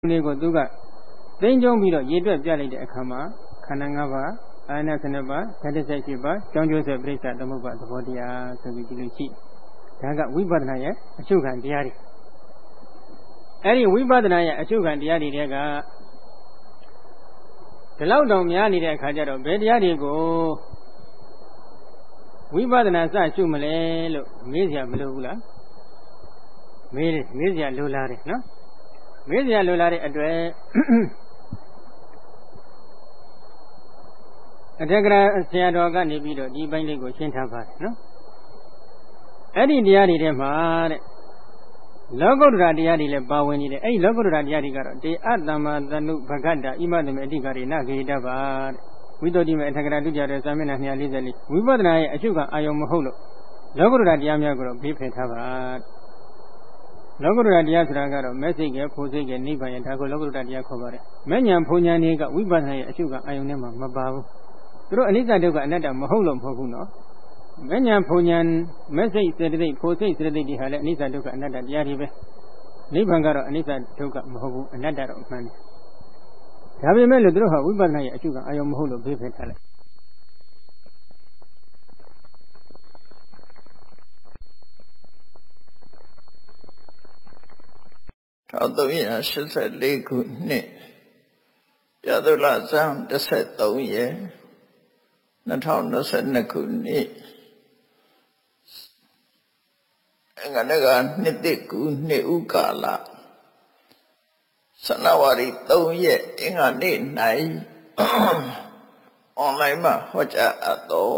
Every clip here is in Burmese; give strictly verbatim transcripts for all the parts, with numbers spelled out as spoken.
လေးကိုသူကသိမ့်ကျုံပြီးတော့ရေတွက်ပြလိုက်တဲ့အခါမှာခန္ဓာ၅ပါးအာရဏခုနှစ်ပါးဓာတ်တစ်ဆက်ရှိပါကြောင်းကျိုးဆက်ပြိဿသမုပ္ပါသဘောတရားဆိုပြီးဒီလိုရှိဒါကဝိပဿနာရဲ့အရှုခံတရားတွေအဲ့ဒီဝိပဿနာရဲ့အရှုခံတရားတွေတဲ့ကဒီလောက်တောင်များနေတဲ့အခါကျတော့ဘယ်တရားတွေကိုဝိပဿနာစရှုမလဲလို့မေးစရာမလိုဘူးလားမေးတယ်မေးစရာလိုလားတယ်နော်မေးစရာလိုလားတဲ့အတွက်အထက်ကရာဆရာတော်ကနေပြီးတော့ဒီပိုင်းလေးကိုရှင်းထားပါတယ်နော်အဲ့ဒီတရားတွေထဲမှာတဲ့လောကုတ္တရာတရားတွေလည်းပါဝင်နေတယ်အဲ့ဒီလောကုတ္တရာတရားတွေကတော့တေအတ္တမသနုဘဂတ္တဣမသမေအဋ္ဌိကာရိနဂေတပါတဲ့ဝိတ္တုတိမေအထက်ကရာဒုတိယတဲ့စာမျက်နှာ၂၄၄ဝိပဿနာရဲ့အရှုခံအာယုံမဟုတ်လို့လောကုတ္တရာတရားများကိုတော့ဘေးဖယ်ထားပါလောကုတ္တရာတရားဆိုတာကတော့မဲ့စိတ်ကဖိုစိတ်ကနိဗ္ဗာန်ရဲ့ဒါကိုလောကုတ္တရာတရားခေါ်ပါတယ်မဲ့ညာဖုန်ညာတွေကဝိပဿနာရဲ့အရှုခံအာယုံထဲမှာမပါဘူးသူတို့အနိစ္စဒုက္ခအနတ္တမဟုတ်လို့မဟုတ်ဘူးနော်မဲ့ညာဖုန်ညာမဲ့စိတ်စေတသိက်ဖိုစိတ်စေတသိက်တွေဟာလည်းအနိစ္စဒုက္ခအနတ္တတရားတွေပဲနိဗ္ဗာန်ကတော့အနိစ္စဒုက္ခမဟုတ်ဘူးအနတ္တတော့အမှန်တယ်ဒါပေမဲ့လို့သူတို့ဟာဝိပဿနာရဲ့အရှုခံအာယုံမဟုတ်လို့ဘေးဖယ်ထားလိုက်ထောင်သုံးရာရှစ်ဆယ့်လေးခုနှစ်ပြာသုလဇန်တစ်ဆက်သုံးရက်နှစ်ထောင်နှစ်ဆယ်နှစ်ခုနှစ်အင်္ဂနကနှစ်တိကူနှစ်ဥကာလဇန်နဝါရီသုံးရက်အင်္ဂါနေ့၌အွန်လိုင်းမှာဟောကြားအပ်သော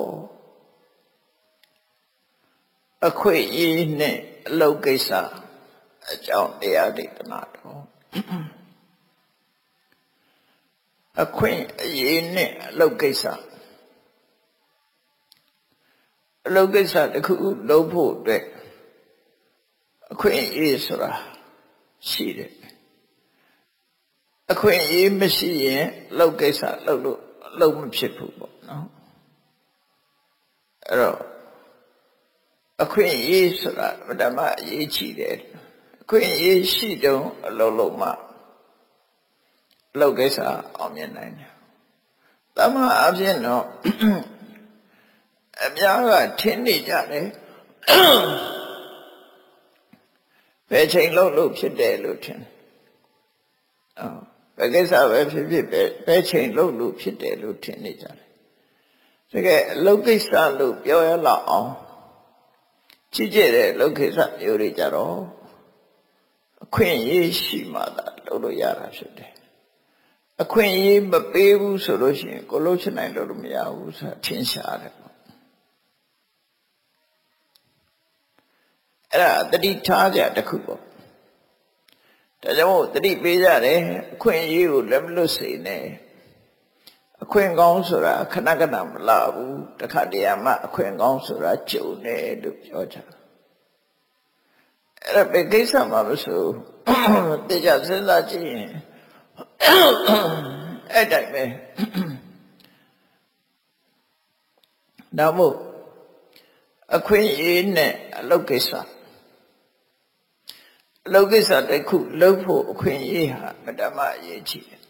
အခွင့်အရေးနဲ့အလုပ်ကိစ္စအကြောင်းတရားဒေသနာတော်အခွင့်အရေးနဲ့အလုပ်ကိစ္စအလုပ်ကိစ္စတစ်ခုလုပ်ဖို့အတွက်အခွင့်အရေးဆိုတာရှိတယ်အခွင့်အရေးမရှိရင်အလုပ်ကိစ္စလုပ်လို့အလုပ်မဖြစ်ဘူးပေါ့နော်အဲ့တော့အခွင့်အရေးဆိုတာဓမ္မအရေးကြီးတယ်အခွင့်အရေးရှိတုန်းအလုပ်လုပ်မှအလုပ်ကိစ္စအောင်မြင်နိုင်တယ်တမန်အဖြစ်တော့အများကထင်နေကြတယ်ဘယ်ချိန်လုပ်လို့ဖြစ်တယ်လို့ထင်အော်ဘယ်ကိစ္စပဲဖြစ်ဖြစ်ပဲဘယ်ချိန်လုပ်လို့ဖြစ်တယ်လို့ထင်နေကြတယ်တကယ်အလုပ်ကိစ္စလို့ပြောရလောက်အောင်ကြည့်ကြတဲ့အလုပ်ကိစ္စမျိုးတွေကြတော့အခွင့်အရေးရှိမှသာလုပ်လို့ရတာဖြစ်တယ်အခွင့်အရေးမပေးဘူးဆိုလို့ရှိရင်ကိုလုပ်ချင်နိုင်လို့မရဘူးဆိုတာထင်ရှားတယ်ပေါ့အဲ့ဒါတတိထားကြတစ်ခုပေါ့ဒါကြောင့်မို့တတိပေးကြတယ်အခွင့်အရေးကိုလက်မလွတ်စေနဲ့အခွင့်ကောင်းဆိုတာခဏခဏမလာဘူးတခါတည်းမှအခွင့်ကောင်းဆိုတာကြုံတယ်လို့ပြောကြတယ်အဲ့ဒါပဲကိစ္စမှာမဆိုတေချာစဉ်းစားကြည့်ရင်အဲ့တိုင်းပဲဒါမို့အခွင့်အရေးနဲ့အလုပ်ကိစ္စအလုပ်ကိစ္စတစ်ခုလုပ်ဖို့အခွင့်အရေးဟာမတမအရေးကြီးတယ်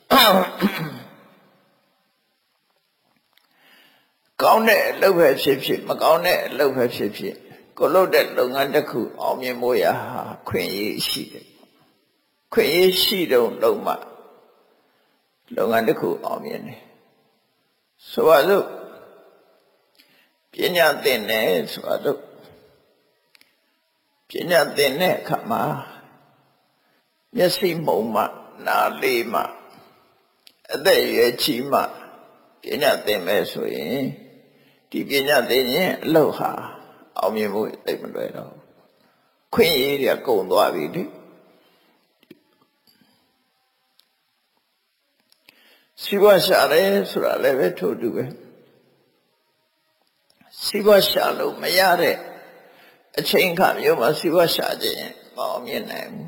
ကောင်းတဲ့အလုပ်ပဲဖြစ်ဖြစ်မကောင်းတဲ့အလုပ်ပဲဖြစ်ဖြစ်ကိုလုပ်တဲ့လုပ်ငန်းတစ်ခုအောင်မြင်ဖို့ရဟာခွင့်ရရှိတယ်ခွင့်ရရှိတော့လုပ်မှလုပ်ငန်းတစ်ခုအောင်မြင်တယ်ဆိုပါစို့ပညာသင်တယ်ဆိုပါစို့ပညာသင်တဲ့အခါမှာမျက်စိမှုံမှနားလေးမှအသက်အရွယ်ကြီးမှပညာသင်မယ်ဆိုရင်ဒီပညာသင်ရင်အလုပ်ဟာအောင်မြင်ဖို့သိမလွယ်တော့ခွင့်ရည်တွေကုန်သွားပြီလေစီးပွားရှာတယ်ဆိုတာလည်းပဲထို့တူပဲစီးပွားရှာလို့မရတဲ့အချိန်ခါမျိုးမှာစီးပွားရှာခြင်းမအောင်မြင်နိုင်ဘူး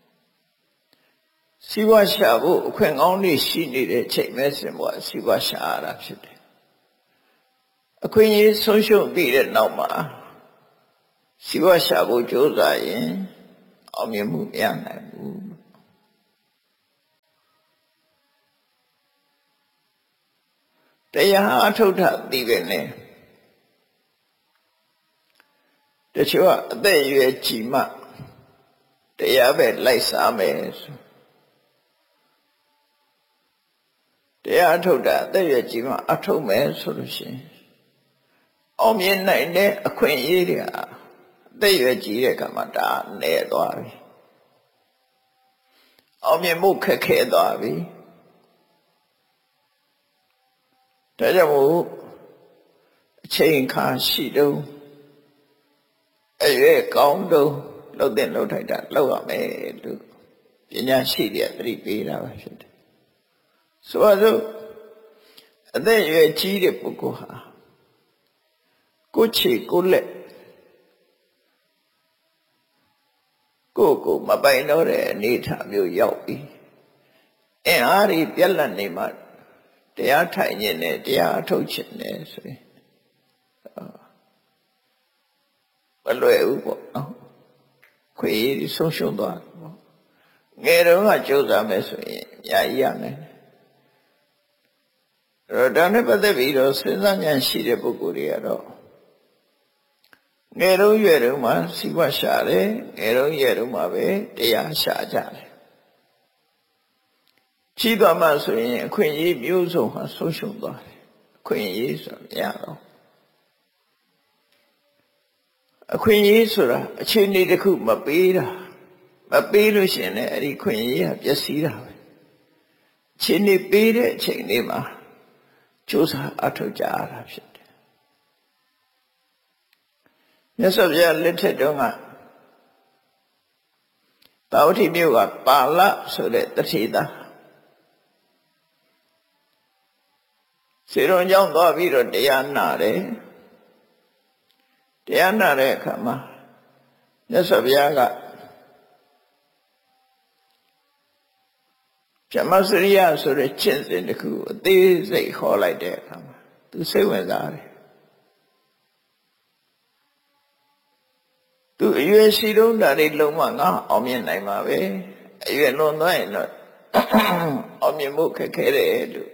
စီးပွားရှာဖို့အခွင့်ကောင်းတွေရှိနေတဲ့ချိန်မဲ့စင်ဘွားစီးပွားရှာရတာဖြစ်တယ်အခွင့်အရေးဆုံးရှုံးပြီးတဲ့နောက်မှာစီးပွားရှာဖို့ကြိုးစားရင်အောင်မြင်မှုမရနိုင်ဘူးတရားအထုတ်တာသိပဲနဲ့တချို့ကအသက်အရွယ်ကြီးမှတရားပဲလိုက်စားမယ်ဆိုတရားအထုတ်တာအသက်အရွယ်ကြီးမှအထုတ်မယ်ဆိုလို့ရှိရင်အောင်မြင်နိုင်တဲ့အခွင့်အရေးတွေဟာအသက်အရွယ်ကြီးတဲ့ကမှဒါနေသွားပြီအောင်မြင်မှုခက်ခဲသွားပြီဒါကြောင့်မို့အချိန်ခါရှိတော့အရွယ်ကောင်းတော့လှုပ်တဲ့လှုပ်ထိုက်တာလှုပ်ရမယ်လို့ပညာရှိတွေသတိပေးတာပဲဖြစ်တယ်ဆိုတော့အသက်အရွယ်ကြီးတဲ့ပုဂ္ဂိုလ်ဟာကိုယ်ချေကိုယ်လက်ကိုယ်ကိုမပိုင်တော့တဲ့အနေအထားမျိုးရောက်ပြီအင်းအားဒီပြက်လက်နေမှတရားထိုင်ခြင်းနဲ့တရားအထုတ်ခြင်းနဲ့ဆိုရင်မလွယ်ဘူးပေါ့နော်ခွေးဆုံးရှုံးသွားတယ်ပေါ့ငယ်တုန်းကကြိုးစားမယ်ဆိုရင်အများကြီးရနိုင်တယ်အဲ့တော့ဒါနဲ့ပတ်သက်ပြီးတော့စဉ်းစားဉာဏ်ရှိတဲ့ပုဂ္ဂိုလ်တွေကတော့ငယ်တုန်းရွယ်တုန်းမှာစီးပွားရှာတယ်ငယ်တုန်းရွယ်တုန်းမှာပဲတရားရှာကြတယ်ကြီးသွားမှဆိုရင်အခွင့်အရေးမျိုးစုံဟာဆုံးရှုံးသွားတယ်အခွင့်အရေးဆိုမရတော့အခွင့်အရေးဆိုတာအခြေအနေတစ်ခုမပေးတာမပေးလို့ရှိရင်လည်းအဲ့ဒီခွင့်အရေးကပျက်စီးတာပဲအခြေအနေပေးတဲ့အချိန်လေးမှာကြိုးစားအထောက်ကြရတာဖြစ်တယ်မြတ်စွာဘုရားလက်ထက်တုန်းကတာဝတိမြို့ကပါဠဆိုတဲ့တထေသာစေရုံကြောင့်သွားပြီးတော့တရားနာတယ်တရားနာတဲ့အခါမှာမြတ်စွာဘုရားကဓမ္မစရိယဆိုတဲ့ကျင့်စဉ်တစ်ခုအသေးစိတ်ဟောလိုက်တဲ့အခါမှာသူစိတ်ဝင်စားတယ်သူအရွယ်ရှိတုန်းဒါတွေလုံးဝငါအောင်မြင်နိုင်မှာပဲအရွယ်လွန်သွားရင်တော့အောင်မြင်မှုခက်ခဲတယ်လို့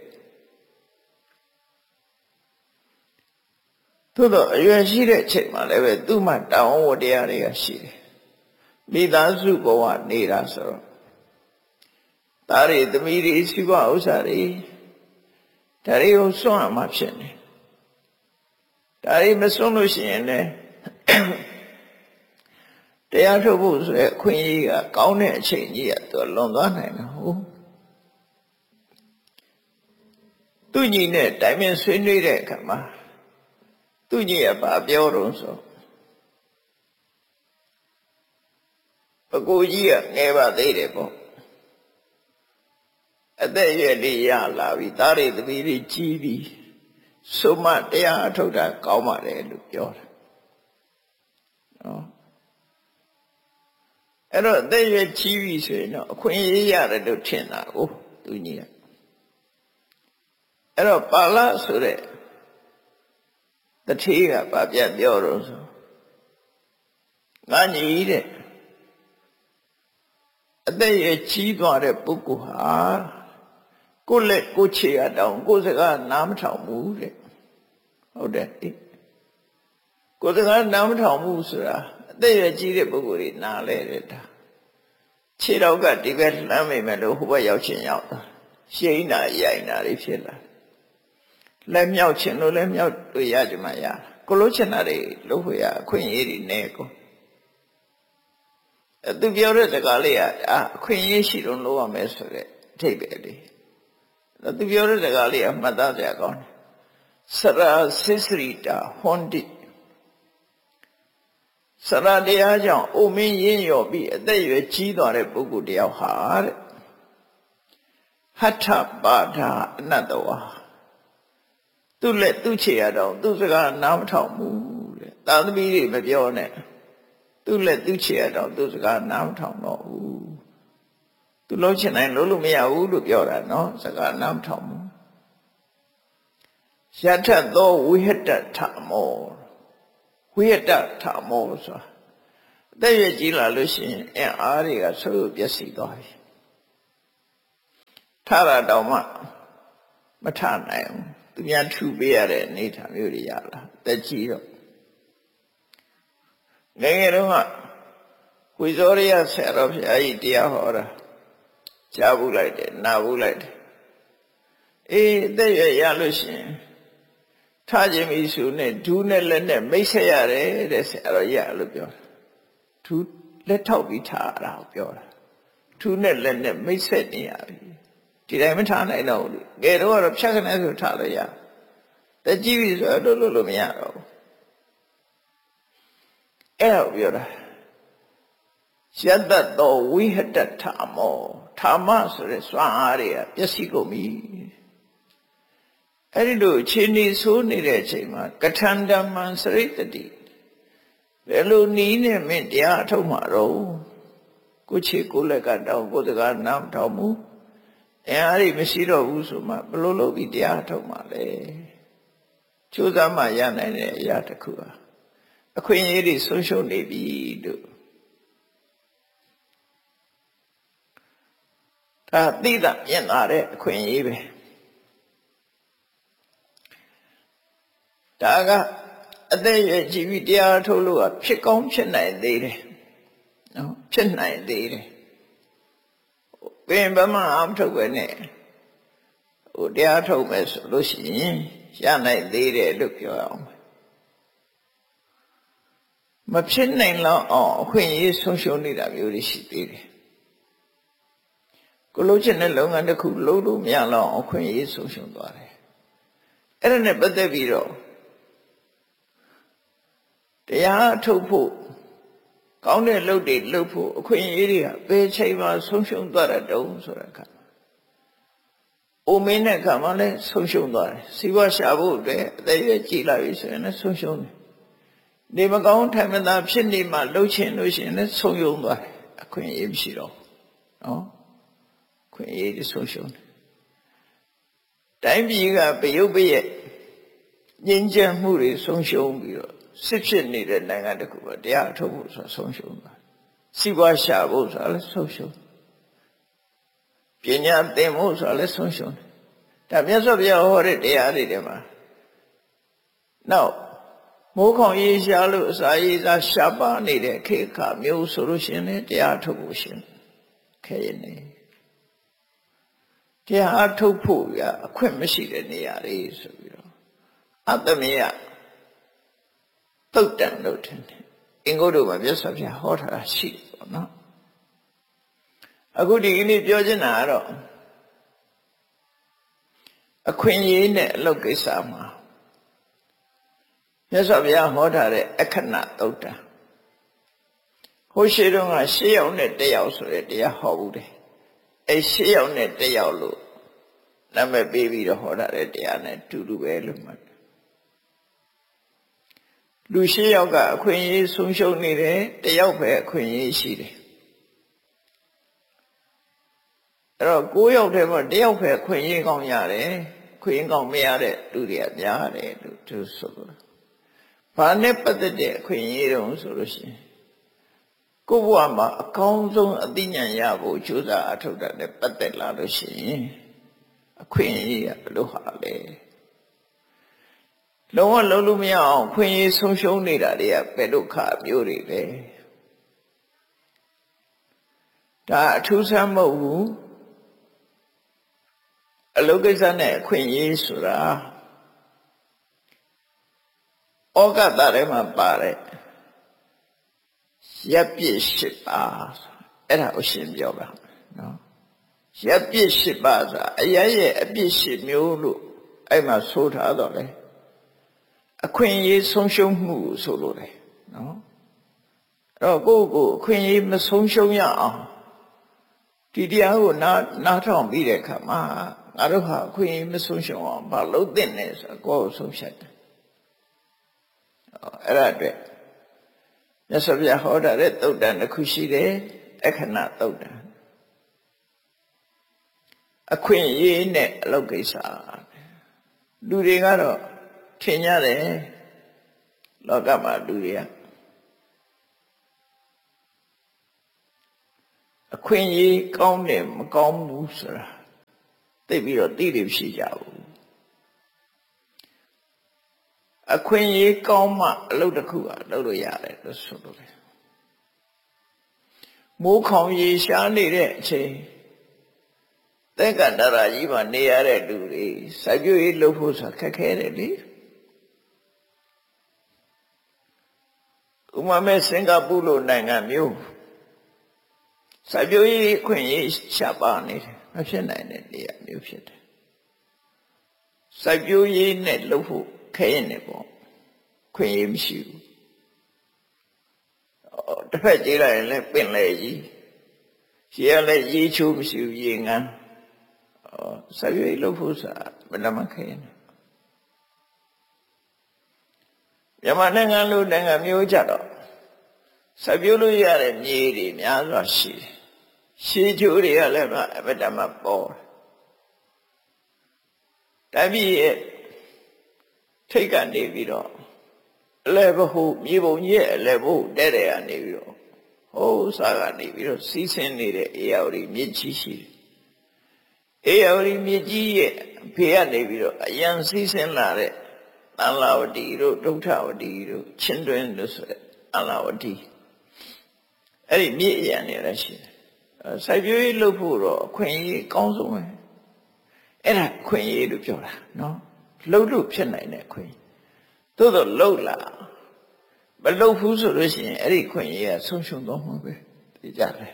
သို့တော့အရွယ်ရှိတဲ့အချိန်မှာလည်းပဲသူ့မှာတောင်းဝတရားတွေကရှိတယ်မိသားစုဘဝနေတာဆိုတော့ဒါတွေသမီးတွေစီးပွားဥစ္စာတွေဒါတွေကိုစွန့်ရမှာဖြစ်နေဒါတွေမစွန့်လို့ရှိရင်လည်းတရားထုတ်ဖို့ဆိုတဲ့အခွင့်အရေးကကောင်းတဲ့အချိန်ကြီးကသူလွန်သွားနိုင်တာဟုတ်သူညီနဲ့တိုင်ပင်ဆွေးနွေးတဲ့အခါမှာသူညီကဘာပြောတော့ဆိုအကိုကြီးကငယ်ပါသေးတယ်ပေါ့အသက်အရွယ်လေးရလာပြီသားတွေသမီးတွေကြီးပြီဆိုမှတရားအထုတ်တာကောင်းပါတယ်လို့ပြောတာနော်အဲ့တော့အသက်အရွယ်ကြီးပြီဆိုရင်တော့အခွင့်အရေးရတယ်လို့ထင်တာကိုသူညီကအဲ့တော့ပါဠိဆိုတဲ့တထေးကဗာပြတ်ပြောတော့ဆိုငါညီတဲ့အသက်အရွယ်ကြီးသွားတဲ့ပုဂ္ဂိုလ်ဟာကိုယ်လက်ကိုယ်ခြေရတောင်ကိုယ်စကားနားမထောင်ဘူးတဲ့ဟုတ်တယ်ကိုယ်စကားနားမထောင်ဘူးဆိုတာအသက်အရွယ်ကြီးတဲ့ပုဂ္ဂိုလ်တွေနားလဲတဲ့ဒါခြေတော့ကဒီဘက်လှမ်းမိမယ်လို့ဟိုဘက်ရောက်ချင်ရောက်တာရှိန်နာရိုင်နာတွေဖြစ်လာလက်မြောက်ချင်လို့လည်းမြောက်တွေ့ရကြမှာရကိုလို့ချင်တာတွေလို့ဟိုရအခွင့်အရေးတွေနေကိုသူပြောတဲ့စကားလေးကအခွင့်အရေးရှိတော့လို့ရမယ်ဆိုတဲ့အထိပ္ပယ်လေးသူပြောတဲ့စကားလေးကမှတ်သားစရာကောင်းတယ်စရာစစ္စရိတာဟွန်တိစရာတရားကြောင့်အိုမင်းရင်းရော်ပြီးအသက်အရွယ်ကြီးသွားတဲ့ပုဂ္ဂိုလ်တယောက်ဟာတဲ့ဟဋ္ဌပါဒအနတ္တဝါသူ့လက်သူ့ခြေရတော့သူ့စကားနားမထောင်ဘူးတဲ့သာသမီတွေမပြောနဲ့သူ့လက်သူ့ခြေရတော့သူ့စကားနားမထောင်တော့ဘူးသူလုံးချင်တိုင်းလုံးလို့မရဘူးလို့ပြောတာနော်စကားနားမထောင်ဘူးယထသောဝိဟတထမောဝိဟတထမောဆိုအသက်ရွယ်ကြီးလာလို့ရှိရင်အင်အားတွေကဆိုးပျက်စီးသွားပြီထရတော့မှမထနိုင်ဘူးသူများထူပေးရတဲ့အနေထားမျိုးတွေရလာတက်ကြီးတော့ငယ်ငယ်တုန်းကဝိဇောရိယဆရာတော်ဘုရားကြီးတရားဟောတာကြားဘူးလိုက်တယ်နာဘူးလိုက်တယ်အေးအသက်ရွယ်ရလို့ရှိရင်ထားခြင်းမိစုနဲ့ဒူးနဲ့လက်နဲ့မိတ်ဆက်ရတယ်တဲ့ဆရာတော်ကြီးလို့ပြောတာဒူးလက်ထောက်ပြီးထားရတာကိုပြောတာဒူးနဲ့လက်နဲ့မိတ်ဆက်နေရပြီဒီတိုင်းမထားနိုင်တော့ဘူးငယ်တော့ကတော့ဖြတ်ခနဲ့ဆိုထားလို့ရတက်ကြည့်ပြီဆိုတော့လို့လို့မရတော့ဘူးအဲ့ဒါကိုပြောတာယတ္တတောဝိဟတထာမောဓမ္မဆိုတဲ့စွမ်းအားတွေကပျက်စီးကုန်ပြီအဲ့ဒီလိုအခြေအနေဆိုးနေတဲ့အချိန်မှာကထန္တမံစရိတ္တိဘယ်လိုနည်းနဲ့မင်းတရားအထုတ်မှာတော့ကိုချေကိုလက်ကတောင်းကိုတကားနားထောင်မှုအဲ့ဒီမရှိတော့ဘူးဆိုမှဘယ်လိုလုပ်ပြီးတရားအထုတ်မှာလဲကြိုးစားမှရနိုင်တဲ့အရာတစ်ခုပါအခွင့်အရေးတွေဆုံးရှုံးနေပြီတို့ဒါသိတာမြင်လာတဲ့အခွင့်အရေးပဲဒါကအသက်ရွယ်ကြီးပြီးတရားထုတ်လို့ဖြစ်ကောင်းဖြစ်နိုင်သေးတယ်နော်ဖြစ်နိုင်သေးတယ်ဘယ်ဘမှအမထုတ်ပဲနဲ့ဟိုတရားထုတ်မယ်ဆိုလို့ရှိရင်ရနိုင်သေးတယ်လို့ပြောအောင်မဖြစ်နိုင်တော့အောင်အခွင့်အရေးဆုံးရှုံးနေတာမျိုးတွေရှိသေးတယ်ကိုလုံးချင်တဲ့လုပ်ငန်းတစ်ခုလုပ်လို့မရတော့အခွင့်အရေးဆုံးရှုံးသွားတယ်အဲ့ဒါနဲ့ပတ်သက်ပြီးတော့တရားထုတ်ဖို့ကောင်းတဲ့လုပ်တွေလုပ်ဖို့အခွင့်အရေးတွေကဘယ်ချိန်မှဆုံးရှုံးသွားတဲ့တုံးဆိုတဲ့အခါအိုမင်းတဲ့အခါမှလည်းဆုံးရှုံးသွားတယ်စီးပွားရှာဖို့အတွက်အသက်ရွယ်ကြီးလာပြီဆိုရင်လည်းဆုံးရှုံးတယ်နေမကောင်းထိုင်မသာဖြစ်နေမှလှုပ်ချင်လို့ရှိရင်လည်းဆုံးယုံသွားတယ်အခွင့်အရေးမရှိတော့နော်ခွင့်အရေးဆုံးရှုံးတယ်တိုင်းပြည်ကပယုတ်ပရဲ့ငြိမ်းချမ်းမှုတွေဆုံးရှုံးပြီးတော့စစ်ဖြစ်နေတဲ့နိုင်ငံတစ်ခုကတရားထုတ်ဖို့ဆိုဆုံးရှုံးသွားစီးပွားရှာဖို့ဆိုလည်းဆုံးရှုံးပညာသင်ဖို့ဆိုလည်းဆုံးရှုံးတယ်ဒါမြတ်စွာဘုရားဟောတဲ့တရားတွေထဲမှာနောက်မိုးခေါင်ရေးရှားလို့အစာရေးစားရှားပါနေတဲ့ခေတ်ခါမျိုးဆိုလို့ရှိရင်လည်းတရားထုတ်ဖို့ရှင်ခဲရနေတရားထုတ်ဖို့ရအခွင့်မရှိတဲ့နေရာတွေဆိုပြီးတော့အတ္တမယတုတ်တန်လို့ထင်တယ်အင်္ဂုတ္တမှာမြတ်စွာဘုရားဟောထားတာရှိတယ်ပေါ့နော်အခုဒီကနေ့ပြောချင်တာကတော့အခွင့်အရေးနဲ့အလုပ်ကိစ္စမှာမြတ်စွာဘုရားဟောထားတဲ့အခဏတုတ်တန်ဟိုရှိတုန်းကရှစ်ယောက်နဲ့တစ်ယောက်ဆိုတဲ့တရားဟောဘူးတယ်အဲရှစ်ယောက်နဲ့တစ်ယောက်လို့နာမည်ပေးပြီးတော့ဟောထားတဲ့တရားနဲ့တူတူပဲလို့မှတ်လူရှစ်ယောက်ကအခွင့်အရေးဆုံးရှုံးနေတယ်တစ်ယောက်ပဲအခွင့်အရေးရှိတယ်အဲ့တော့ကိုးယောက်ထဲမှာတစ်ယောက်ပဲအခွင့်အရေးကောင်းရတယ်ခွင့်အရေးကောင်းမရတဲ့လူတွေကများတယ်လို့သူဆိုလို့ဘာနဲ့ပတ်သက်တဲ့အခွင့်အရေးတုံးဆိုလို့ရှိရင်ကိုယ့်ဘဝမှာအကောင်းဆုံးအသိဉာဏ်ရဖို့ကြိုးစားအထောက်အထားနဲ့ပတ်သက်လာလို့ရှိရင်အခွင့်အရေးကဘယ်လိုဟာလဲလုံးဝလုံးလို့မရအောင်ခွင့်ရဆုံးရှုံးနေတာတွေကဘယ်ဒုက္ခမျိုးတွေလဲဒါအထူးဆန်းမဟုတ်ဘူးအလုပ်ကိစ္စနဲ့အခွင့်အရေးဆိုတာဩဃတထဲမှာပါတယ်ရပ်ပြစ်ရှစ်ပါးအဲ့ဒါကိုရှင်းပြောပါနော်ရပ်ပြစ်ရှစ်ပါးဆိုတာအရရဲ့အပြစ်ရှစ်မျိုးလို့အဲ့မှာဆိုထားတော့လေအခွင့်အရေးဆုံးရှုံးမှုဆိုလို့လေနော်အဲ့တော့ကိုယ့်ကိုအခွင့်အရေးမဆုံးရှုံးရအောင်ဒီတရားကိုနားနားထောင်ပြီးတဲ့အခါမှာငါတို့ဟာအခွင့်အရေးမဆုံးရှုံးအောင်မလုပ်သင့်နဲ့ဆိုတော့ကိုယ့်ကိုဆုံးဖြတ်တယ်အဲ့ဒါအတွက်မြတ်စွာဘုရားဟောထားတဲ့သုတ်တန်တစ်ခုရှိတယ်အခဏသုတ်တန်အခွင့်အရေးနဲ့အလုပ်ကိစ္စလူတွေကတော့ထင်ကြတယ်လောကမှာလူတွေကအခွင့်အရေးကောင်းတယ်မကောင်းဘူးဆိုတာသိပြီးတော့သိတယ်ဖြစ်ကြဘူးအခွင့်အရေးကောင်းမှအလုပ်တစ်ခုကလုပ်လို့ရတယ်လို့ဆိုလို့လေမိုးခေါင်ရေရှားနေတဲ့အချိန်သက်ကန္တရာကြီးမှာနေရတဲ့လူတွေစိုက်ပျိုးရေးလုပ်ဖို့ဆိုခက်ခဲတယ်လေဥပမာမဲ့စင်ကာပူလိုနိုင်ငံမျိုးစိုက်ပျိုးရေးခွင့်ရေးရှားပါနေတယ်မဖြစ်နိုင်တဲ့နေရာမျိုးဖြစ်တယ်စိုက်ပျိုးရေးနဲ့လုပ်ဖို့ခဲရင်နေပေါ့ခွင့်ရေးမရှိဘူးတစ်ဖက်ကြည့်လိုက်ရင်လည်းပင်လေကြီးရေလည်းရေချိုးမရှိဘူးရေငန်းစိုက်ပျိုးရေးလုပ်ဖို့ဆိုတာဘယ်တော့မှခဲရင်မြန်မာနိုင်ငံလိုနိုင်ငံမျိုးကြတော့စိုက်ပျိုးလို့ရတဲ့မြေတွေများစွာရှိတယ်ရှေးချိုးတွေကလည်းအဘတမပေါ်တယ်တပည့်ရဲ့ထိတ်ကနေပြီးတော့အလဲဘဟုမြေပုံကြီးရဲ့အလဲဘဟုတဲ့တဲ့ကနေပြီးတော့ဟိုးစားကနေပြီးတော့စီးဆင်းနေတဲ့အေယာဝတီမြစ်ကြီးရှိတယ်အေယာဝတီမြစ်ကြီးရဲ့ဖေကနေပြီးတော့အရန်စီးဆင်းလာတဲ့သံလာဝတီတို့ဒုဋ္ဌဝတီတို့ချင်းတွင်းတို့ဆိုတဲ့အလာဝတီအဲ့ဒီမြစ်အရန်နေရရှိတယ်စိုက်ပျိုးရေးလုပ်ဖို့တော့အခွင့်အရေးအကောင်းဆုံးပဲအဲ့ဒါအခွင့်အရေးလို့ပြောတာနော်လှုပ်လို့ဖြစ်နိုင်တဲ့အခွင့်သို့တော့လှုပ်လာမလှုပ်ဘူးဆိုလို့ရှိရင်အဲ့ဒီခွင့်အရေးကဆုံးရှုံးသွားမှာပဲသိကြတယ်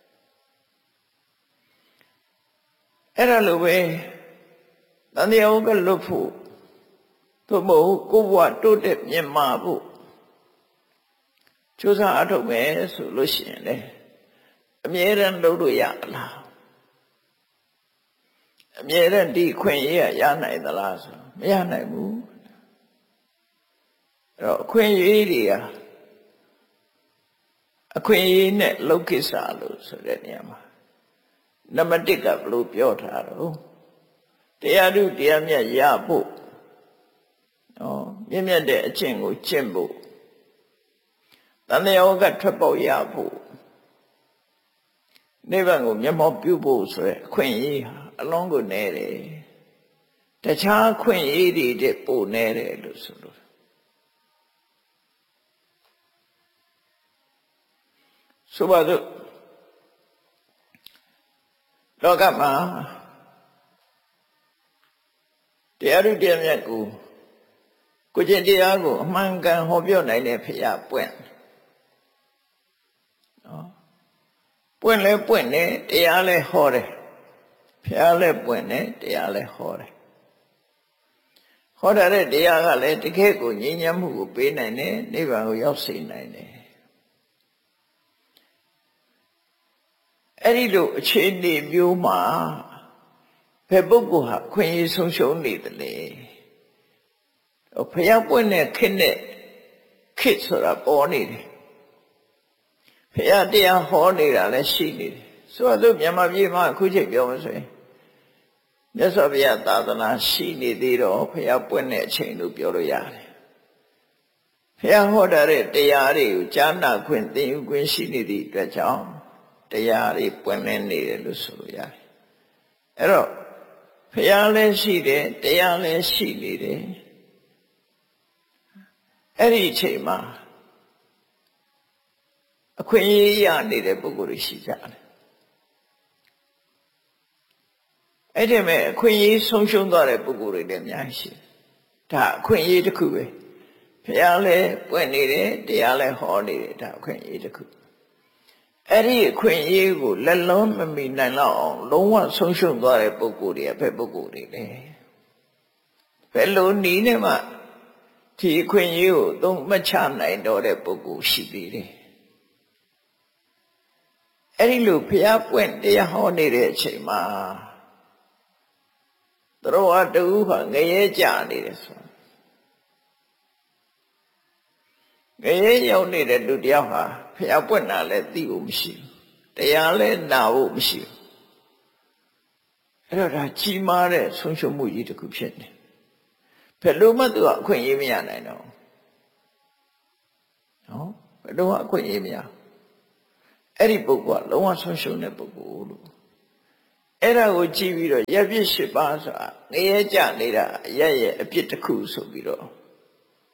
အဲ့ဒါလိုပဲတန်တရားကလှုပ်ဖို့သို့မဟုတ်ကိုယ်ဘဝတိုးတက်မြင့်မာဖို့ကြိုးစားအထောက်မယ်ဆိုလို့ရှိရင်လေအမြဲတမ်းလုပ်လို့ရလားအမြဲတမ်းဒီခွင့်ရရနိုင်သလားဆိုမရနိုင်ဘူးအဲ့တော့အခွင့်အရေးတွေကအခွင့်အရေးနဲ့လုပ်ကိစ္စလို့ဆိုတဲ့နေရာမှာနံပါတ်တစ်ကဘလို့ပြောထားတော့တရားထုတရားမြတ်ရဖို့နော်မြင့်မြတ်တဲ့အကျင့်ကိုကျင့်ဖို့တန်တရားကထွက်ပေါက်ရဖို့နိဗ္ဗာန်ကိုမျက်မှောက်ပြုဖို့ဆိုရယ်အခွင့်အရေးဟာအလုံးကိုနေတယ်တခြားခွင့်အရေးတွေတဲ့ပို့နေတယ်လို့ဆိုလို့ဆိုပါစို့လောကမှာတရားထုတရားမြတ်ကိုကိုကျင့်တရားကိုအမှန်ကန်ဟောပြောနိုင်တဲ့ဖရာပွင့်နော်ပွင့်လဲပွင့်တယ်တရားလဲဟောတယ်ဖရာလဲပွင့်တယ်တရားလဲဟောတယ်ဟောတဲ့တရားကလည်းတကယ့်ကိုငြိမ်းချမ်းမှုကိုပေးနိုင်တယ်နိဗ္ဗာန်ကိုရောက်စေနိုင်တယ်အဲ့ဒီလိုအခြေအနေမျိုးမှာဘယ်ပုဂ္ဂိုလ်ဟာအခွင့်အရေးဆုံးရှုံးနေတယ်လေဖရာပွင့်တဲ့ခေတ်နဲ့ခေတ်ဆိုတာပေါ်နေတယ်ဖရာတရားဟောနေတာလည်းရှိနေတယ်ဆိုတော့မြန်မာပြည်မှာအခုချိန်ပြောမှဆိုရင်မြတ်စွာဘုရားသာသနာရှိနေသေးတော့ဖရာပွင့်တဲ့အချိန်လို့ပြောလို့ရတယ်ဖရာဟောတဲ့တရားတွေကိုကြားနာခွင့်သင်ယူခွင့်ရှိနေသည့်အတွက်ကြောင့်တရားတွေပွင့်လင်းနေတယ်လို့ဆိုလို့ရတယ်အဲ့တော့ဖရာလည်းရှိတယ်တရားလည်းရှိနေတယ်အဲ့ဒီအချိန်မှာအခွင့်အရေးရနေတဲ့ပုဂ္ဂိုလ်တွေရှိကြတယ်အဲ့ဒီမဲ့အခွင့်အရေးဆုံးရှုံးသွားတဲ့ပုဂ္ဂိုလ်တွေလည်းအများကြီးရှိတယ်ဒါအခွင့်အရေးတစ်ခုပဲဘုရားလည်းပွင့်နေတယ်တရားလည်းဟောနေတယ်ဒါအခွင့်အရေးတစ်ခုအဲ့ဒီအခွင့်အရေးကိုလက်လုံးမမီနိုင်တော့အောင်လုံးဝဆုံးရှုံးသွားတဲ့ပုဂ္ဂိုလ်တွေကဘယ်ပုဂ္ဂိုလ်တွေလဲဘယ်လိုနည်းနဲ့မှဒီအခွင့်အရေးကိုသုံးမချနိုင်တော့တဲ့ပုဂ္ဂိုလ်ရှိသေးတယ်အဲ့ဒီလိုဘုရားပွင့်တရားဟောနေတဲ့အချိန်မှာသူတို့ဟာတူဟာငရဲကြနေတယ်ဆိုငရဲရောက်နေတဲ့လူတယောက်ဟာဘုရားပွင့်တာလည်းသိဖို့မရှိဘူးတရားလည်းနာဖို့မရှိဘူးအဲ့တော့ဒါကြီးမားတဲ့ဆုံးရှုံးမှုကြီးတစ်ခုဖြစ်နေဘယ်လိုမှသူကအခွင့်အရေးမရနိုင်တော့နော်ဘယ်လိုမှအခွင့်အရေးမရအဲ့ဒီပုဂ္ဂိုလ်ကလုံးဝဆုံးရှုံးတဲ့ပုဂ္ဂိုလ်လို့အဲ့ဒါကိုကြည့်ပြီးတော့ရပြစ်၈ပါးဆိုတာငရဲကြနေတာရရဲ့အပြစ်တစ်ခုဆိုပြီးတော့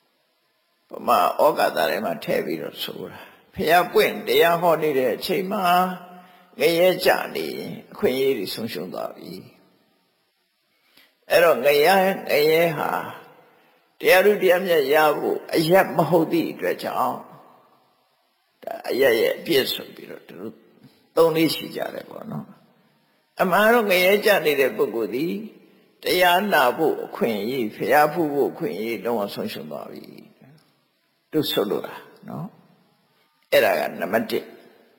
ပမာဩကာသထဲမှာထည့်ပြီးတော့ဆိုတာဖျားပွင့်တရားဟောနေတဲ့အချိန်မှာငရဲကြနေအခွင့်အရေးတွေဆုံးရှုံးသွားပြီအဲ့တော့ငရဲငရဲဟာတရားဥတရားမြတ်ရဖို့အရက်မဟုတ်သည့်အတွက်ကြောင့်ဒါအရက်ရဲ့အပြည့်ဆိုပြီးတော့သူတို့သုံးလေးရှိကြတယ်ပေါ့နော်အမှန်တော့ငရဲကြနေတဲ့ပုဂ္ဂိုလ်ဒီတရားနာဖို့အခွင့်အရေးဖျားဖို့ဖို့အခွင့်အရေးလုံးဝဆုံးရှုံးသွားပြီတို့ဆိုလိုတာနော်အဲ့ဒါကနံပါတ်တစ်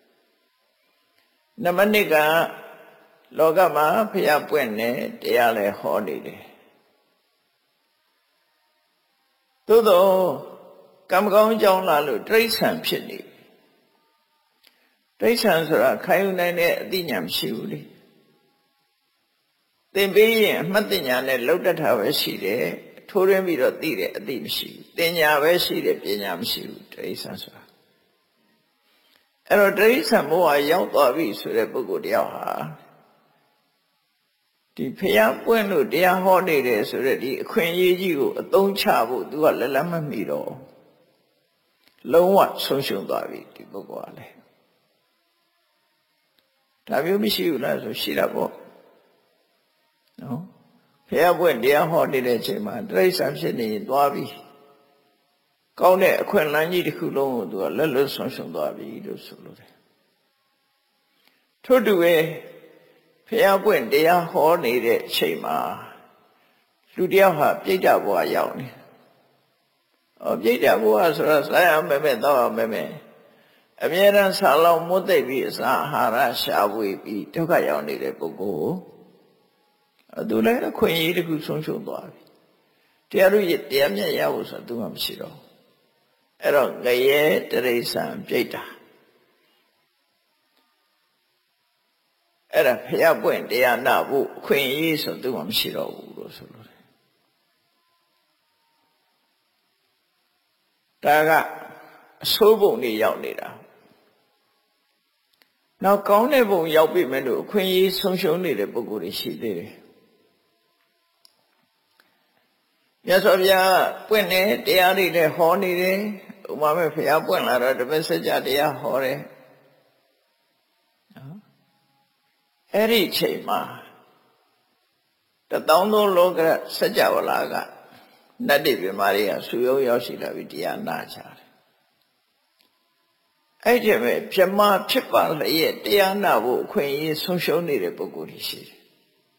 နံပါတ်နှစ်ကလောကမှာဖျားပွင့်နေတရားလည်းဟောနေတယ်သို့သောကံကောင်းကြောင်းလာလို့တိရစ္ဆာန်ဖြစ်နေတိရစ္ဆာန်ဆိုတာခိုင်ယူနိုင်တဲ့အသိဉာဏ်မရှိဘူးလေသင်ပေးရင်အမှတ်ဉာဏ်နဲ့လောက်တတ်တာပဲရှိတယ်ထိုးရင်းပြီးတော့သိတယ်အသိမရှိဘူးသင်ညာပဲရှိတယ်ပညာမရှိဘူးတိရစ္ဆာန်ဆိုတာအဲ့တော့တိရစ္ဆာန်ဘဝရောက်သွားပြီဆိုတဲ့ပုဂ္ဂိုလ်တယောက်ဟာဒီဖျားပွင့်လို့တရားဟောနေတယ်ဆိုတဲ့ဒီအခွင့်အရေးကြီးကိုအသုံးချဖို့သူကလက်လက်မမီတော့လုံးဝဆုံးရှုံးသွားပြီဒီပုဂ္ဂိုလ်ကလည်းဒါမျိုးမရှိဘူးလားဆိုရှိတာပေါ့နော်ဖျားပွင့်တရားဟောနေတဲ့အချိန်မှာတိရစ္ဆာန်ဖြစ်နေရင်သွားပြီကောင်းတဲ့အခွင့်အလမ်းကြီးတစ်ခုလုံးကိုသူကလက်လွတ်ဆုံးရှုံးသွားပြီလို့ဆိုလို့တယ်ထို့တူပဲဖျားပွင့်တရားဟောနေတဲ့အချိန်မှာလူတယောက်ဟာပြိတ္တဘဝရောက်နေ။အော်ပြိတ္တဘဝဆိုတော့စားရမယ်မယ်တော့ရမယ်မယ်အမြဲတမ်းဆာလောင်မွတ်သိပ်ပြီးအစာအာဟာရရှားဝေပြီးဒုက္ခရောက်နေတဲ့ပုဂ္ဂိုလ်ကိုသူလည်းအခွင့်အရေးတစ်ခုဆုံးရှုံးသွားပြီ။တရားတို့တရားမြတ်ရဖို့ဆိုတော့သူမှမရှိတော့။အဲ့တော့ငရဲတိရစ္ဆာန်ပြိတ္တအဲ့ဒါဖျားပွင့်တရားနာဖို့အခွင့်အရေးဆိုသူမှမရှိတော့ဘူးလို့ဆိုလို့တယ်ဒါကအဆိုးပုံတွေရောက်နေတာနောက်ကောင်းတဲ့ပုံရောက်ပြီမဲ့လို့အခွင့်အရေးဆုံးရှုံးနေတဲ့ပုဂ္ဂိုလ်တွေရှိသေးတယ်မြတ်စွာဘုရားပွင့်နေတရားတွေလည်းဟောနေတယ်ဥပမာမဲ့ဖျားပွင့်လာတော့ဓမ္မစကြာတရားဟောတယ်အဲ့ဒီချိန်မှာတသောင်းသောလောကစัจ java လာကနတ်တွေပြမာတွေကဆူယုံရောက်ရှိလာပြီးတရားနာကြတယ်အဲ့ဒီမဲ့ပြမဖြစ်ပါလျက်တရားနာဖို့အခွင့်အရေးဆုံးရှုံးနေတဲ့ပုဂ္ဂိုလ်တွေရှိတယ်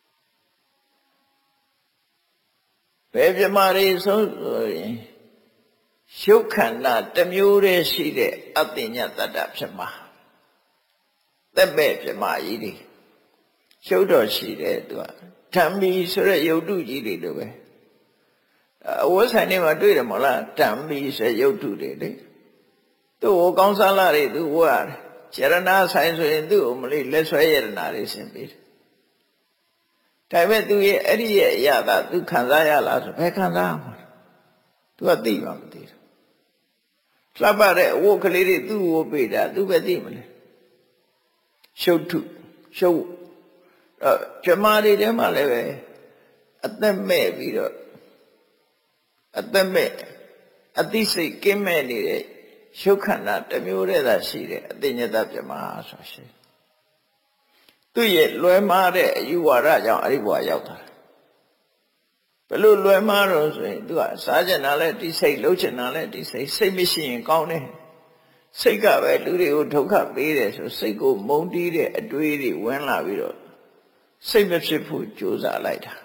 ဘယ်ပြမာတွေဆုံးဆိုရင်ရှုပ်ခန္ဓာတစ်မျိုးတည်းရှိတဲ့အတ္တညတတ္တဖြစ်မှာသက်မဲ့ပြမာကြီးတွေရှုပ်တော့ရှိတယ်သူကဓမ္မီဆိုတဲ့ယုတ်တုကြီးတွေလိုပဲအဝတ်ဆိုင်တွေမှာတွေ့တယ်မဟုတ်လားဓမ္မီဆိုယုတ်တုတွေလေသူ့ကိုကောင်းစားလာတွေသူဝတ်ရတယ်ရတနာဆိုင်ဆိုရင်သူ့ကိုမလေးလက်ဆွဲရတနာတွေဆင်ပေးတယ်ဒါပေမဲ့သူရဲ့အဲ့ဒီရဲ့အရာသာသူခံစားရလားဆိုဘယ်ခံစားမှာသူကသိမှမသိဘူးလှပတဲ့အဝတ်ကလေးတွေသူ့ကိုပေးတာသူပဲသိမလဲရှုပ်ထုရှုပ်အဲ့ကျမတွေထဲမှာလည်းပဲအသက်မဲ့ပြီးတော့အသက်မဲ့အသိစိတ်ကင်းမဲ့နေတဲ့ရှုပ်ခန္ဓာတစ်မျိုးတည်းသာရှိတယ်အသိဉာဏ်ပြမဆိုရှိသူ့ရဲ့လွယ်မားတဲ့အယူဝါဒကြောင့်အဲ့ဒီဘဝရောက်တာဘယ်လိုလွယ်မားတော့ဆိုရင်သူကစားကျင်တာလဲဒီစိတ်လှုပ်ချင်တာလဲဒီစိတ်စိတ်မရှိရင်ကောင်းတယ်စိတ်ကပဲလူတွေကိုဒုက္ခပေးတယ်ဆိုစိတ်ကိုမုန်းတီးတဲ့အတွေးတွေဝင်လာပြီးတော့စိတ်မဖြစ်ဖို့ကြိုးစားလိုက်တာ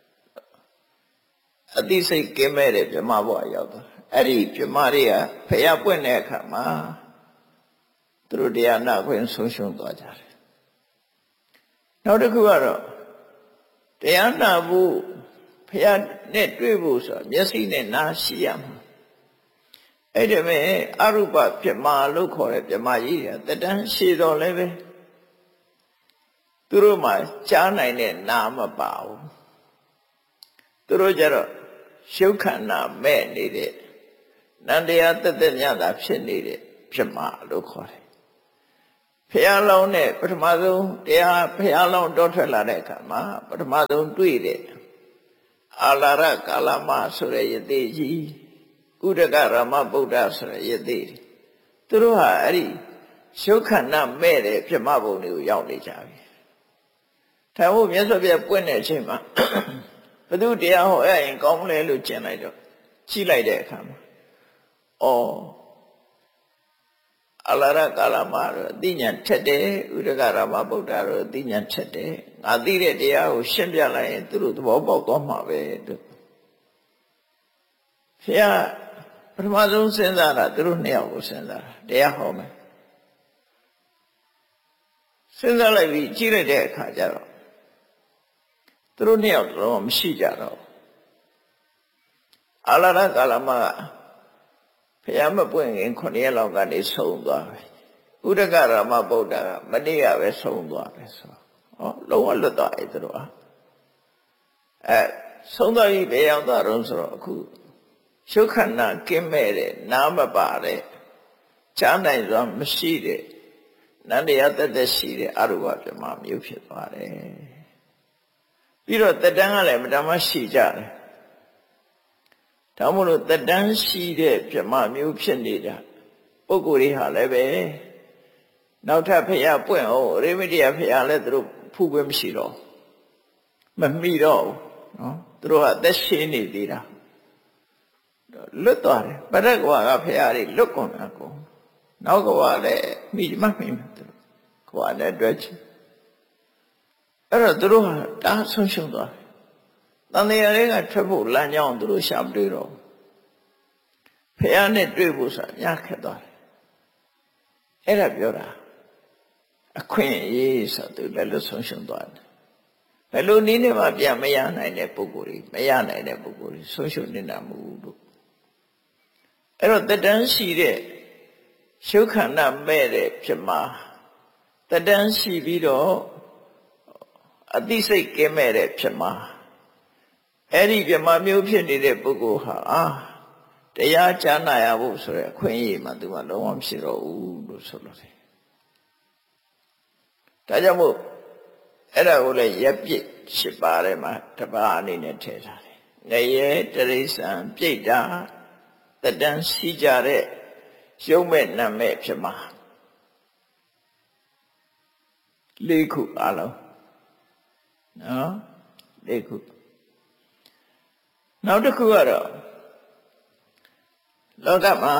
အသိစိတ်ကင်းမဲ့တဲ့ပြမဘဝရောက်သွားအဲ့ဒီပြမတွေကဖျားပွင့်တဲ့အခါမှာသူတို့တရားနာခွင့်ဆုံးရှုံးသွားကြတယ်နောက်တစ်ခုကတော့တရားနာဖို့ဖျားနဲ့တွေ့ဖို့ဆိုမျက်စိနဲ့နားရှိရမှာအဲ့ဒီမဲ့အရုပပြမလို့ခေါ်တဲ့ပြမကြီးတွေတတန်းရှိတော်လည်းပဲသူတို့မှကြားနိုင်တဲ့နာမပါဘူးသူတို့ကြတော့ရှုပ်ခန္ဓာမဲ့နေတဲ့နန္တရားတက်တက်မြတ်တာဖြစ်နေတဲ့ဖြစ်မှာလို့ခေါ်တယ်ဖျားလောင်းနဲ့ပထမဆုံးတရားဖျားလောင်းတောထွက်လာတဲ့အခါမှာပထမဆုံးတွေ့တဲ့အာလာရကာလမဆိုတဲ့ယတိကြီးဥဒကရမဗုဒ္ဓဆိုရယသိသူတို့ဟာအဲ့ဒီရှုခန္ဓာမဲ့တဲ့ပြမဘုံတွေကိုရောက်နေကြပြီ။ဒါမို့မြတ်စွာဘုရားပွင့်တဲ့အချိန်မှာဘုသူတရားဟောအဲ့ရင်ကောင်းမလဲလို့ကျင်လိုက်တော့ကြည့်လိုက်တဲ့အခါမှာအော်အလရကာလမှာတော့အသိဉာဏ်ထက်တယ်ဥဒကရမဗုဒ္ဓတော့အသိဉာဏ်ထက်တယ်ငါသိတဲ့တရားကိုရှင်းပြလိုက်ရင်သူတို့သဘောပေါက်သွားမှာပဲတို့ဘုရားပထမဆုံးစဉ်းစားတာသူတို့နှစ်ယောက်ကိုစဉ်းစားတာတရားဟောမယ်စဉ်းစားလိုက်ပြီးကြည့်လိုက်တဲ့အခါကျတော့သူတို့နှစ်ယောက်တော့မရှိကြတော့အလရကာလမှာဘုရားမပွင့်ခင်ခုနှစ်ရက်လောက်ကနေဆုံးသွားပဲဥဒကရမဗုဒ္ဓကမနေ့ကပဲဆုံးသွားတယ်ဆိုဟောလုံးဝလွတ်သွားပြီသူတို့ဟာအဲဆုံးသွားပြီဘယ်ရောက်သွားတော့ဆိုတော့အခုရှုခန္ဓာကင်းမဲ့တဲ့နားမပါတဲ့ချမ်းနိုင်စွာမရှိတဲ့နန္တရားတသက်ရှိတဲ့အရူပပြမမျိုးဖြစ်သွားတယ်ပြီးတော့တတန်းကလည်းမတမရှိကြတယ်ဒါမို့လို့တတန်းရှိတဲ့ပြမမျိုးဖြစ်နေတာပုဂ္ဂိုလ်တွေဟာလည်းပဲနောက်ထပ်ဖရာပွင့်အောင်ရေမတိယဖရာလည်းသူတို့ဖူးခွင့်မရှိတော့မမိတော့ဘူးနော်သူတို့ကအသက်ရှင်နေသေးတာလွတ်သွားတယ်ပရက္ခဝါကဖရာတွေလွတ်ကုန်တာကုန်နောက်ကဝါလည်းမိမမိမသူတို့ခွာလည်းတွေ့ချင်အဲ့တော့သူတို့ဟာတားဆုံးရှုံးသွားတယ်တန်တရားတွေကထွက်ဖို့လမ်းကြောင်းသူတို့ရှာမတွေ့တော့ဖရာနဲ့တွေ့ဖို့ဆိုတာညခက်သွားတယ်အဲ့ဒါပြောတာအခွင့်အရေးဆိုသူလည်းလွတ်ဆုံးရှုံးသွားတယ်ဘယ်လိုနည်းနဲ့မှပြန်မရနိုင်တဲ့ပုဂ္ဂိုလ်တွေမရနိုင်တဲ့ပုဂ္ဂိုလ်တွေဆုံးရှုံးနေတာမဟုတ်ဘူးအဲ့တော့တတန်းရှိတဲ့ရှုခန္ဓာမဲ့တဲ့ဖြစ်မှာတတန်းရှိပြီးတော့အသိစိတ်ကင်းမဲ့တဲ့ဖြစ်မှာအဲ့ဒီပြမမျိုးဖြစ်နေတဲ့ပုဂ္ဂိုလ်ဟာအာတရားကြားနာရဖို့ဆိုရယ်အခွင့်အရေးမှသူကလုံးဝမရှိတော့ဘူးလို့ဆိုလို့တယ်ဒါကြောင့်မို့အဲ့ဒါကိုလည်းရက်ပြစ်ရှစ်ပါးထဲမှာတပါးအနေနဲ့ထည့်ထားတယ်ငရဲတရိစ္ဆာန်ပြိတ္တာတတန်းရှိကြတဲ့ရုပ်မဲ့နာမဲ့ဖြစ်မှာလေးခုအလုံးနော်လေးခုနောက်တစ်ခုကတော့လောကမှာ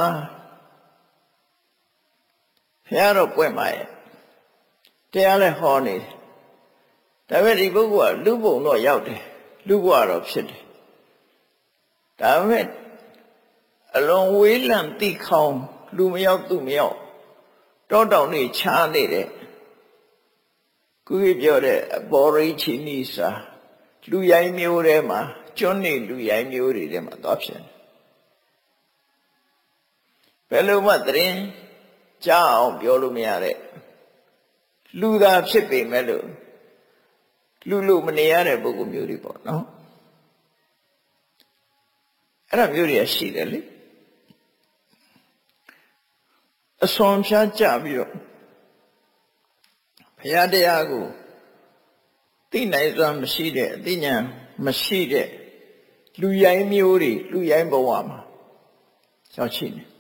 ဘုရားတော်ပွင့်ပါရဲ့တရားလည်းဟောနေတယ်ဒါပေမဲ့ဒီပုဂ္ဂိုလ်ကလူဘုံတော့ရောက်တယ်လူဘဝတော့ဖြစ်တယ်ဒါပေမဲ့အလွန်ဝေးလံတိခေါင်လူမရောက်သူမရောက်တောတောင်တွေချားနေတယ်ခုကြီးပြောတဲ့အဘောရိချီနီစာလူရိုင်းမျိုးထဲမှာကျွန်းနေလူရိုင်းမျိုးတွေထဲမှာသွားဖြစ်ဘယ်လိုမှသတင်းကြားအောင်ပြောလို့မရတဲ့လူသာဖြစ်ပေမဲ့လို့လူလူမနေရတဲ့ပုဂ္ဂိုလ်မျိုးတွေပေါ့နော်အဲ့ဒါမျိုးတွေရှိတယ်လေအစွန်ဖြားကြပြီးတော့ဘုရားတရားကိုသိနိုင်စွာမရှိတဲ့အသိဉာဏ်မရှိတဲ့လူရိုင်းမျိုးတွေလူရိုင်းဘဝမှာရောက်ရှိနေ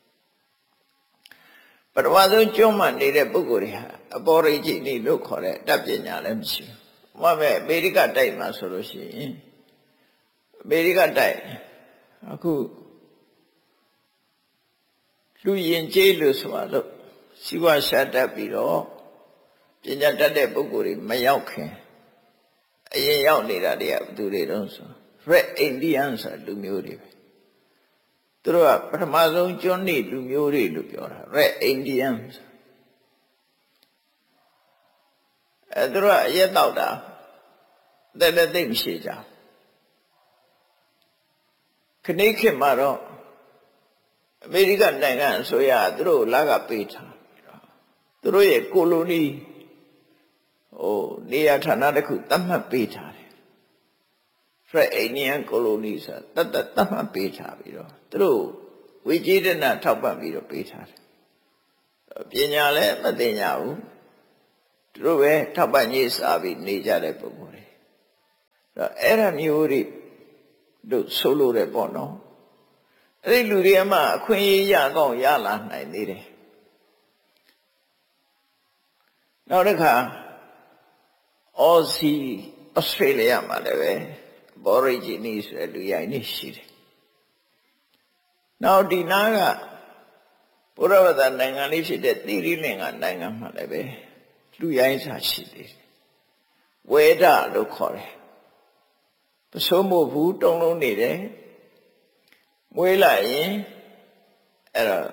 ပထမဆုံးကျွမ်းမှနေတဲ့ပုဂ္ဂိုလ်တွေဟာအပေါ်ရိจิနေလို့ခေါ်တဲ့တတ်ပညာလည်းမရှိဘူး။ဘာပဲအမေရိကတိုက်မှာဆိုလို့ရှိရင်အမေရိကတိုက်အခုလူရင်ကျေးလို့ဆိုတာလို့စီဝါရှာတတ်ပြီးတော့ပညာတတ်တဲ့ပုဂ္ဂိုလ်တွေမရောက်ခင်အရင်ရောက်နေတာတွေကဘယ်သူတွေတုံးဆို Red Indian ဆိုလူမျိုးတွေပဲသူတို့ကပထမဆုံးကျွန်းနေလူမျိုးတွေလို့ပြောတာ Red Indian အဲသူတို့ကအရက်တောက်တာတဲ့တဲ့သိမရှိကြခဏခေတ်မှာတော့အမေရိကန်နိုင်ငံအစိုးရသူတို့လာကပေးထားသူတို့ရဲ့ကိုလိုနီဟိုနေရာဌာနတစ်ခုသတ်မှတ်ပေးထားတယ် Red Indian colony ဆိုတတ်တတ်သတ်မှတ်ပေးထားပြီးတော့သူတို့ဝေကြီးတဲ့နာထောက်ပံ့ပြီးတော့ပေးထားတယ်ပညာလည်းမသိညာဘူးသူတို့ပဲထောက်ပံ့ရေးစားပြီးနေကြတဲ့ပုံပေါ်တယ်အဲ့ဒါမျိုးတွေတို့ဆိုလို့တယ်ပေါ့နော်အဲ့ဒီလူတွေအမှအခွင့်အရေးရကောင်းရလာနိုင်သေးတယ်နောက်တစ်ခါအော်စီဩစတြေးလျမှာလည်းပဲဘောရိဂျီနီဆိုတဲ့လူရိုင်းနေရှိတယ်နောက်ဒီနာကဘုရားဝတ္တနိုင်ငံလေးဖြစ်တဲ့သီရိလင်္ကာနိုင်ငံမှာလည်းပဲလူရိုင်းစာရှိသေးတယ်ဝေဒလို့ခေါ်တယ်ပစိုးမို့ဘူးတုံးလုံးနေတယ်မွေးလိုက်ရင်အဲ့တော့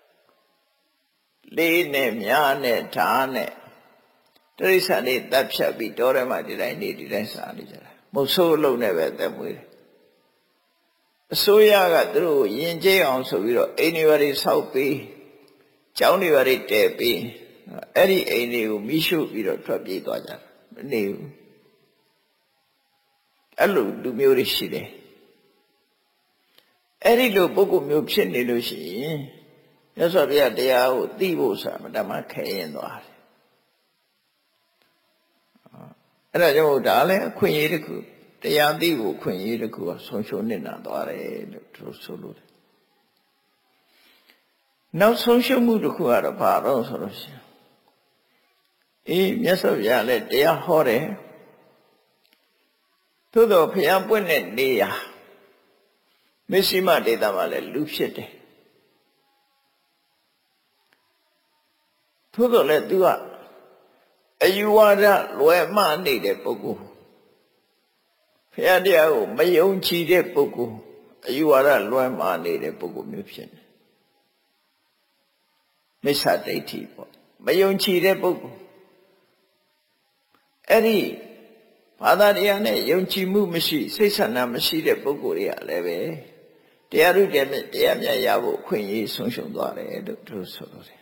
လေးနဲ့မြားနဲ့ဓာတ်နဲ့တရိစ္ဆာန်တွေတပ်ဖြတ်ပြီးတောထဲမှာဒီတိုင်းနေဒီတိုင်းစားနေကြတာမဟုတ်ဆိုးအလုံးနဲ့ပဲသက်မွေးတယ်အစိုးရကသူတို့ယဉ်ကျေးအောင်ဆိုပြီးတော့အိမ်တွေဘာတွေဆောက်ပြီးကျောင်းတွေဘာတွေတည်ပြီးအဲ့ဒီအိမ်တွေကိုမိရှုပြီးတော့ထွက်ပြေးသွားကြတာမနေဘူးအဲ့လိုလူမျိုးတွေရှိတယ်အဲ့ဒီလိုပုဂ္ဂိုလ်မျိုးဖြစ်နေလို့ရှိရင်မြတ်စွာဘုရားတရားကိုသိဖို့ဆိုတာမတမခဲရင်သွားတယ်အဲ့ဒါကြောင့်ဒါလည်းအခွင့်အရေးတစ်ခုတရားသိဖို့အခွင့်အရေးတစ်ခုကဆုံးရှုံးနေတာသွားတယ်လို့သူဆိုလို့တယ်နောက်ဆုံးရှုံးမှုတစ်ခုကတော့ဘာတော့ဆိုလို့ရှိရင်အေးမြတ်စွာဘုရားလည်းတရားဟောတယ်သို့တော်ဘုရားပွင့်တဲ့နေရာမစ္စည်းမဒေသမှာလည်းလူဖြစ်တယ်သို့တော်လည်းသူကအယူဝါဒလွယ်မှားနေတဲ့ပုဂ္ဂိုလ်ဘုရားတရားကိုမယုံကြည်တဲ့ပုဂ္ဂိုလ်အယူဝါဒလွယ်မှားနေတဲ့ပုဂ္ဂိုလ်မျိုးဖြစ်တယ်မိစ္ဆာဒိဋ္ဌိပေါ့မယုံကြည်တဲ့ပုဂ္ဂိုလ်အဲ့ဒီဘာသာတရားနဲ့ယုံကြည်မှုမရှိစိတ်ဆန္ဒမရှိတဲ့ပုဂ္ဂိုလ်တွေကလည်းပဲတရားဥဒေနဲ့တရားမြတ်ရဖို့အခွင့်အရေးဆုံးရှုံးသွားတယ်လို့သူတို့ဆိုလို့တယ်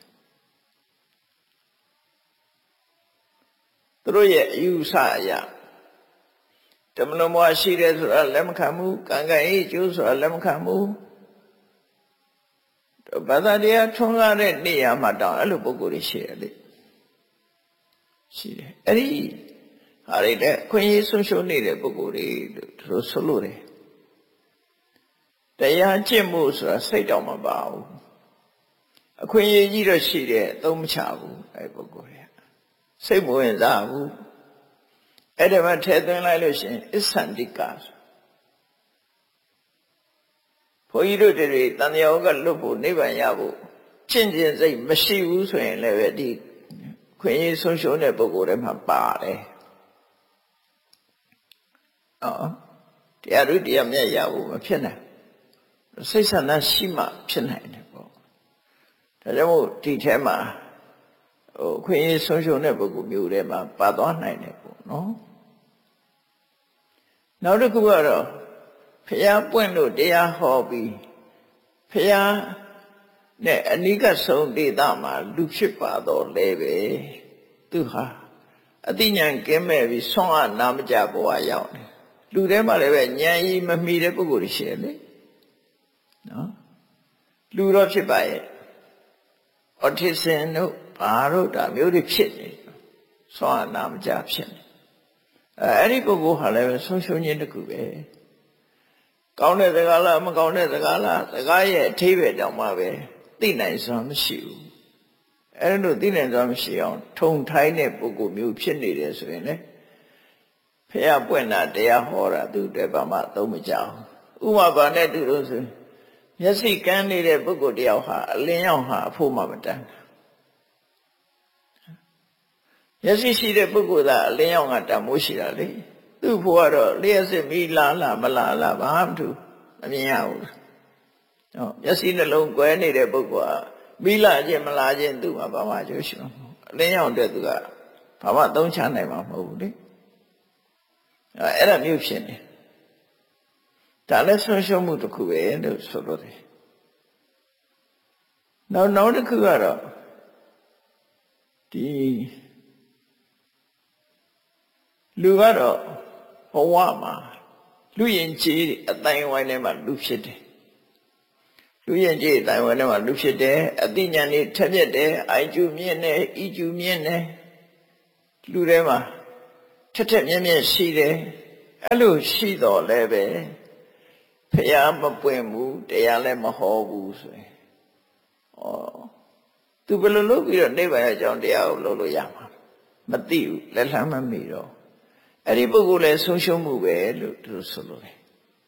သူတို့ရဲ့အယူဆအရဓမ္မနမရှိတယ်ဆိုတာလက်မခံဘူးကံကံအေးကျိုးဆိုတာလက်မခံဘူးဘာသာတရားထွန်းကားတဲ့နေရာမှာတောင်အဲ့လိုပုဂ္ဂိုလ်တွေရှိတယ်လေရှိတယ်အဲ့ဒီဟာတွေတဲ့ခွင့်ရဆုံးရှုံးနေတဲ့ပုဂ္ဂိုလ်တွေလို့သူတို့ဆိုလို့တယ်တရားကျင့်မှုဆိုတာစိတ်တောင်မပါဘူးအခွင့်အရေးကြီးတော့ရှိတယ်သုံးမချဘူးအဲ့ပုဂ္ဂိုလ်တွေစိတ်မဝင်စားဘူးအဲ့ဒါမှထည့်သွင်းလိုက်လို့ရှိရင်အစ္ဆန္တိကဘုန်းကြီးတို့တွေတန်တရားကလွတ်ဖို့နိဗ္ဗာန်ရဖို့ကျင့်ကျင်စိတ်မရှိဘူးဆိုရင်လည်းပဲဒီခွင့်ရဆုံးရှုံးတဲ့ပုဂ္ဂိုလ်တွေမှာပါတယ်အော်တရားတို့တရားမြတ်ရဖို့မဖြစ်နိုင်စိတ်ဆန္ဒရှိမှဖြစ်နိုင်တယ်ပေါ့ဒါကြောင့်မို့ဒီထဲမှာဟိုခွင့်ရဆုံးရှုံးတဲ့ပုဂ္ဂိုလ်မျိုးတွေမှာပါသွားနိုင်တယ်ပေါ့နော်နောက်တစ်ခုကတော့ဖျားပွင့်လို့တရားဟောပြီးဖျားနဲ့အနိကဆုံးဒေသမှာလူဖြစ်ပါတော့လဲပဲသူဟာအတိညာကင်းမဲ့ပြီးဆွမ်းအားနာမကြဘဝရောက်တယ်လူထဲမှာလည်းပဲဉာဏ်ကြီးမမီတဲ့ပုဂ္ဂိုလ်တွေရှိတယ်လေနော်လူတော့ဖြစ်ပါရဲ့အော်တီဇမ်တို့ဘာတို့ဒါမျိုးတွေဖြစ်နေဆွမ်းအားနာမကြဖြစ်နေအဲအဲ့ဒီပုဂ္ဂိုလ်ဟာလည်းပဲဆုံးရှုံးခြင်းတစ်ခုပဲကောင်းတဲ့စကားလားမကောင်းတဲ့စကားလားစကားရဲ့အထိပ္ပယ်တောင်မှပဲသိနိုင်စွမ်းမရှိဘူးအဲ့လိုသိနိုင်စွမ်းမရှိအောင်ထုံထိုင်းတဲ့ပုဂ္ဂိုလ်မျိုးဖြစ်နေတယ်ဆိုရင်လေဖះပွင့်တာတရားဟောတာသူတည်းဘာမှသုံးမကြဘူးဥပမာဘာနဲ့တူလို့ဆိုမျက်စိကန်းနေတဲ့ပုဂ္ဂိုလ်တယောက်ဟာအလင်းရောက်ဟာအဖို့မှမတန်းမျက်စိရှိတဲ့ပုဂ္ဂိုလ်သာအလင်းရောက်ကတန်မိုးရှိတာလေသူ့ဖို့ကတော့လျှက်စစ်မီးလာလာမလာလာဘာမှမထူမမြင်ရဘူးဟောမျက်စိနှလုံးကွဲနေတဲ့ပုဂ္ဂိုလ်ကမီးလာခြင်းမလာခြင်းသူ့မှာဘာမှအကျိုးရှိမှာမဟုတ်အလင်းရောက်တဲ့သူကဘာမှသုံးချနိုင်မှာမဟုတ်ဘူးလေအဲအဲ့ဒါမျိုးဖြစ်နေဒါလည်းဆုံးရှုံးမှုတစ်ခုပဲလို့ဆိုလို့တယ်နောက်နောက်တစ်ခုကတော့ဒီလူကတော့ဘဝမှာလူရင်ကြီးအတိုင်းဝိုင်းထဲမှာလူဖြစ်တယ်လူရင်ကြီးအတိုင်းဝိုင်းထဲမှာလူဖြစ်တယ်အသိဉာဏ်တွေထက်မြက်တယ်အိုင်ကျူမြင့်တယ်ဤကျူမြင့်တယ်လူထဲမှာထက်ထက်မြက်မြက်ရှိတယ်အဲ့လိုရှိတော့လည်းပဲဖဖះမပွင့်ဘူးတရားလည်းမဟောဘူးဆိုရင်ဩသူဘယ်လိုလုပ်ပြီးတော့နိဗ္ဗာန်အကြောင်းတရားကိုလုပ်လို့ရမှာမသိဘူးလက်လှမ်းမမီတော့အဲ့ဒီပုဂ္ဂိုလ်လည်းဆုံးရှုံးမှုပဲလို့သူဆိုလို့တယ်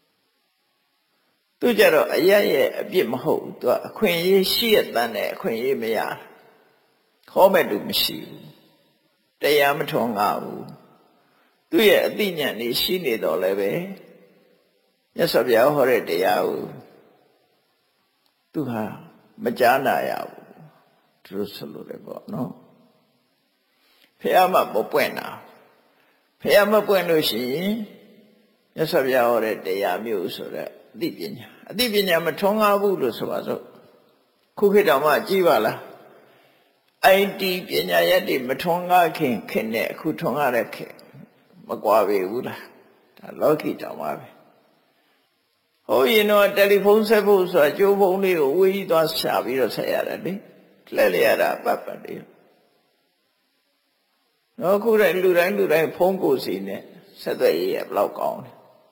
သူကြတော့အရရဲ့အပြစ်မဟုတ်ဘူးသူကအခွင့်အရေးရှိရတဲ့နဲ့အခွင့်အရေးမရခေါ်မဲ့သူမရှိဘူးတရားမထွန်းကားဘူးသူရဲ့အသိဉာဏ်นี่ရှိနေတော့လည်းပဲမြတ်စွာဘုရားဟောတဲ့တရားကိုသူဟာမကြားနာရဘူးသူဆိုလို့လည်းပေါ့နော်ဖះမမပွင့်တာဖះမပွင့်လို့ရှိရင်မြတ်စွာဘုရားဟောတဲ့တရားမျိုးဆိုတော့အသိပညာအသိပညာမထွန်းကားဘူးလို့ဆိုပါစို့ခုခေတ်တော်မှကြည့်ပါလားအိုင်တီပညာရက်တွေမထွန်းကားခင်ခင်နဲ့အခုထွန်းကားတဲ့ခင်မကွာပေဘူးလားဒါလောကီတောင်ပါပဲဟိုရင်တော့တယ်လီဖုန်းဆက်ဖို့ဆိုတာကြိုးဖုန်းလေးကိုဝေးကြီးသွားရှာပြီးတော့ဆက်ရတယ်လေလှည့်လျရတာပတ်ပတ်လေးတော့ခုတိုင်းလူတိုင်းလူတိုင်းဖုန်းကိုစီနဲ့ဆက်သွယ်ရေးရဘလောက်ကောင်းလဲ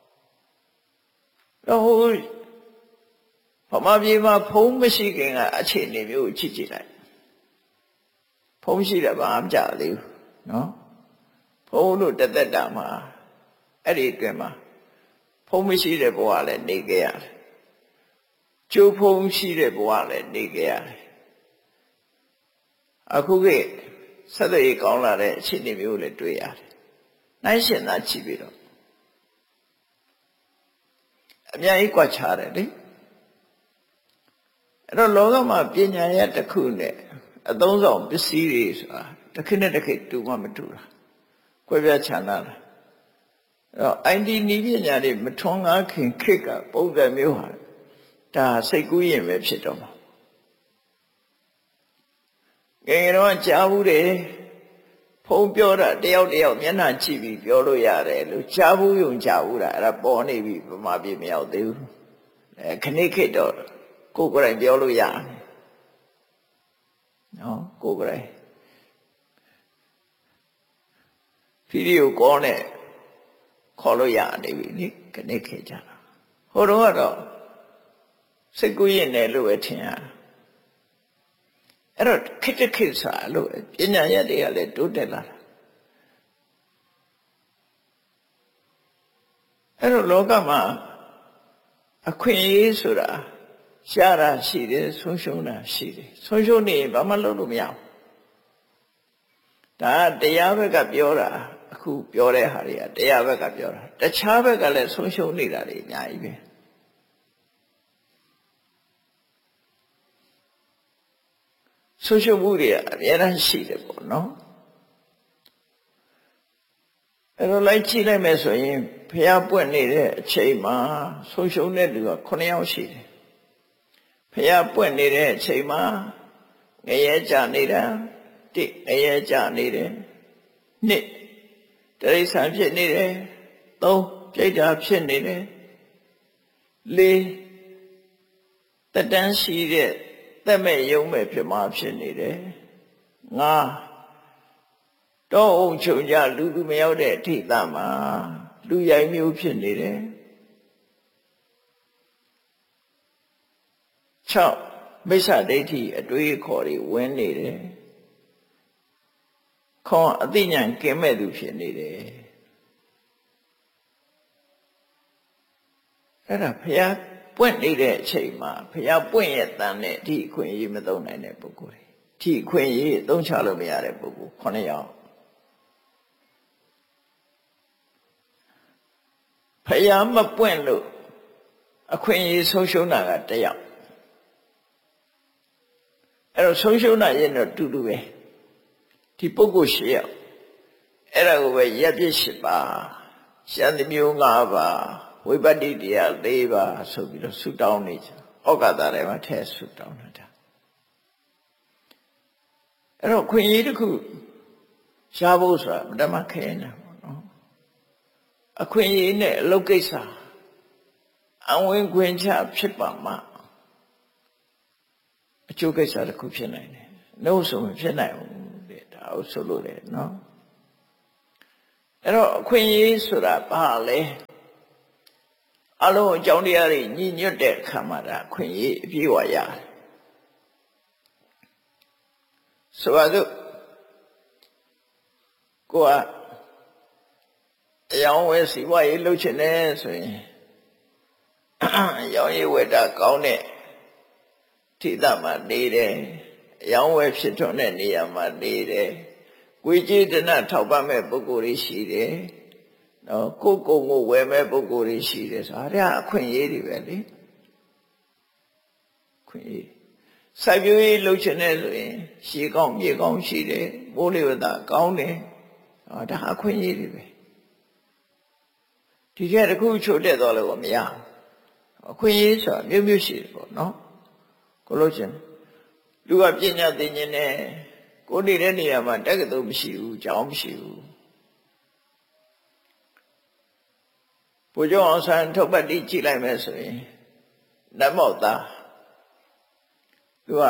တော့ဟိုဗမာပြည်မှာဖုန်းမရှိခင်ကအခြေအနေမျိုးချစ်ကြည့်လိုက်ဖုန်းရှိတယ်ဘာမှမကြသေးဘူးနော်ဖုန်းတို့တသက်တာမှာအဲ့ဒီအတွင်းမှာဖုန်းမရှိတဲ့ဘဝလည်းနေခဲ့ရတယ်ကျိုးဖုန်းရှိတဲ့ဘဝလည်းနေခဲ့ရတယ်အခုကဆက်သွယ်ရေးကောင်းလာတဲ့အခြေအနေမျိုးလည်းတွေ့ရတယ်နိုင်ရှင်သာကြည့်ပြီးတော့အများကြီးကွာခြားတယ်လေအဲ့တော့လောကမှာပညာရတစ်ခုနဲ့အသုံးဆောင်ပစ္စည်းတွေဆိုတာတစ်ခေတ်နဲ့တစ်ခေတ်တူမှမတူတာကွဲပြားခြားနားတာအဲ့တော့ အိုင် တီ နည်းပညာတွေမထွန်းကားခင်ခေတ်ကပုံစံမျိုးဟာဒါစိတ်ကူးရင်ပဲဖြစ်တော့မှာငယ်ငယ်တော့ကြားဘူးတယ်ဖုံးပြောတာတယောက်တယောက်မျက်နှာကြည့်ပြီးပြောလို့ရတယ်လို့ကြားဘူးယုံကြားဘူးတာအဲ့ဒါပေါ်နေပြီဗမာပြည်မရောက်သေးဘူးအဲခဏခေတ်တော့ကိုယ်ကိုယ်တိုင်ပြောလို့ရတယ်နော်ကိုယ်ကိုယ်တိုင်ဗီဒီယိုကောနဲ့ခေါ်လို့ရနေပြီနိခဏခေတ်ကြတာဟိုတော့ကတော့စိတ်ကူးရင်လည်းလို့ပဲထင်ရအဲ့တော့ခေတ်တစ်ခေတ်စားလို့ပညာရတွေကလည်းတိုးတက်လာတာအဲ့တော့လောကမှာအခွင့်အရေးဆိုတာရှားတာရှိတယ်ဆုံးရှုံးတာရှိတယ်ဆုံးရှုံးနေဘာမှလုပ်လို့မရဘူးဒါတရားဘက်ကပြောတာအခုပြောတဲ့ဟာတွေကတရားဘက်ကပြောတာတခြားဘက်ကလည်းဆုံးရှုံးနေတာတွေအများကြီးပဲဆုံးရှုံးမှုတွေအများကြီးရှိတယ်ပေါ့နော်အဲ့တော့လိုက်ကြည့်လိုက်မယ်ဆိုရင်ဖျားပွက်နေတဲ့အချိန်မှာဆုံးရှုံးတဲ့လူကခုနှစ်ယောက်ရှိတယ်ဖျားပွက်နေတဲ့အချိန်မှာငရဲကြနေတာတိငရဲကြနေတယ်နှစ်တိရစ္ဆာန်ဖြစ်နေတယ်သုံးပြိတ္တာဖြစ်နေတယ်လေးတတန်းရှိတဲ့သက်မဲ့ယုံမဲ့ဖြစ်မှာဖြစ်နေတယ်ငါတော့အုံချုပ်ကြလူသူမရောက်တဲ့အထိတမှာလူရိုက်မျိုးဖြစ်နေတယ်၆မိစ္ဆာဒိဋ္ဌိအတွေးခေါ်တွေဝင်နေတယ်ခေါင်းအသိဉာဏ်ကင်းမဲ့သူဖြစ်နေတယ်အဲ့ဒါဘုရားပွင့်နေတဲ့အချိန်မှာဘုရားပွင့်ရဲ့တန်နဲ့ဒီအခွင့်အရေးမသုံးနိုင်တဲ့ပုဂ္ဂိုလ်တွေဒီအခွင့်အရေးသုံးချလို့မရတဲ့ပုဂ္ဂိုလ်ခုနှစ်ယောက်ဘုရားမပွင့်လို့အခွင့်အရေးဆုံးရှုံးတာကတစ်ယောက်အဲ့တော့ဆုံးရှုံးတာရင်တော့တူတူပဲဒီပုဂ္ဂိုလ်ရှစ်ယောက်အဲ့ဒါကိုပဲရပ်ပြစ်ရှစ်ပါရှမ်းမျိုး၅ပါးဝိပတ္တိတရား၄ပါးဆိုပြီးတော့ဆုတောင်းနေကြဩဃတာထဲမှာထည့်ဆုတောင်းတာအဲ့တော့ခွင့်ရေးတစ်ခုရှားဖို့ဆိုတာဓမ္မခဲနေတာပေါ့နော်အခွင့်အရေးနဲ့အလုပ်ကိစ္စအဝင်ခွင့်ချဖြစ်ပါမှအကျိုးကိစ္စတစ်ခုဖြစ်နိုင်တယ်နှုတ်ဆိုမဖြစ်နိုင်ဘူးတဲ့ဒါကိုဆိုလို့လေနော်အဲ့တော့အခွင့်အရေးဆိုတာဘာလဲအလုံးအကြောင်းတရားတွေညီညွတ်တဲ့အခါမှာဒါခွင့်ရအပြည့်ဝရတယ်ဆိုပါစို့ကိုကအယောင်ဝဲစီဝါရေးလှုပ်ချင်တယ်ဆိုရင်ရောင်ရည်ဝဲတာကောင်းတဲ့ထိသမှာနေတယ်အယောင်ဝဲဖြစ်ထွန်းတဲ့နေရာမှာနေတယ်ကိုယ်ကြည်တနာထောက်ပံ့မဲ့ပုဂ္ဂိုလ်တွေရှိတယ်နော်ကိုယ်ကိုယ်ကိုဝယ်မဲ့ပုဂ္ဂိုလ်တွေရှိတယ်ဆိုတာအခွင့်အရေးတွေပဲလေခွင့်အရေးစိုက်ပျိုးရေးလုပ်ချင်တယ်ဆိုရင်ရှေးကောင်းမြေကောင်းရှိတယ်မိုးလေဝသကောင်းတယ်ဟောဒါအခွင့်အရေးတွေပဲဒီကဲတခုချို့တက်တော့လို့မရအခွင့်အရေးဆိုတာမျိုးမျိုးရှိတယ်ပေါ့နော်ကိုလို့ချင်းလူကပညာသိဉ္ဇနဲ့ကိုနေတဲ့နေရာမှာတက္ကသိုလ်မရှိဘူးကျောင်းမရှိဘူးဘုရားအောင်ဆန်းထုတ်ပတ်တိကြည့်လိုက်မယ်ဆိုရင်နတ်မောက်သားသူက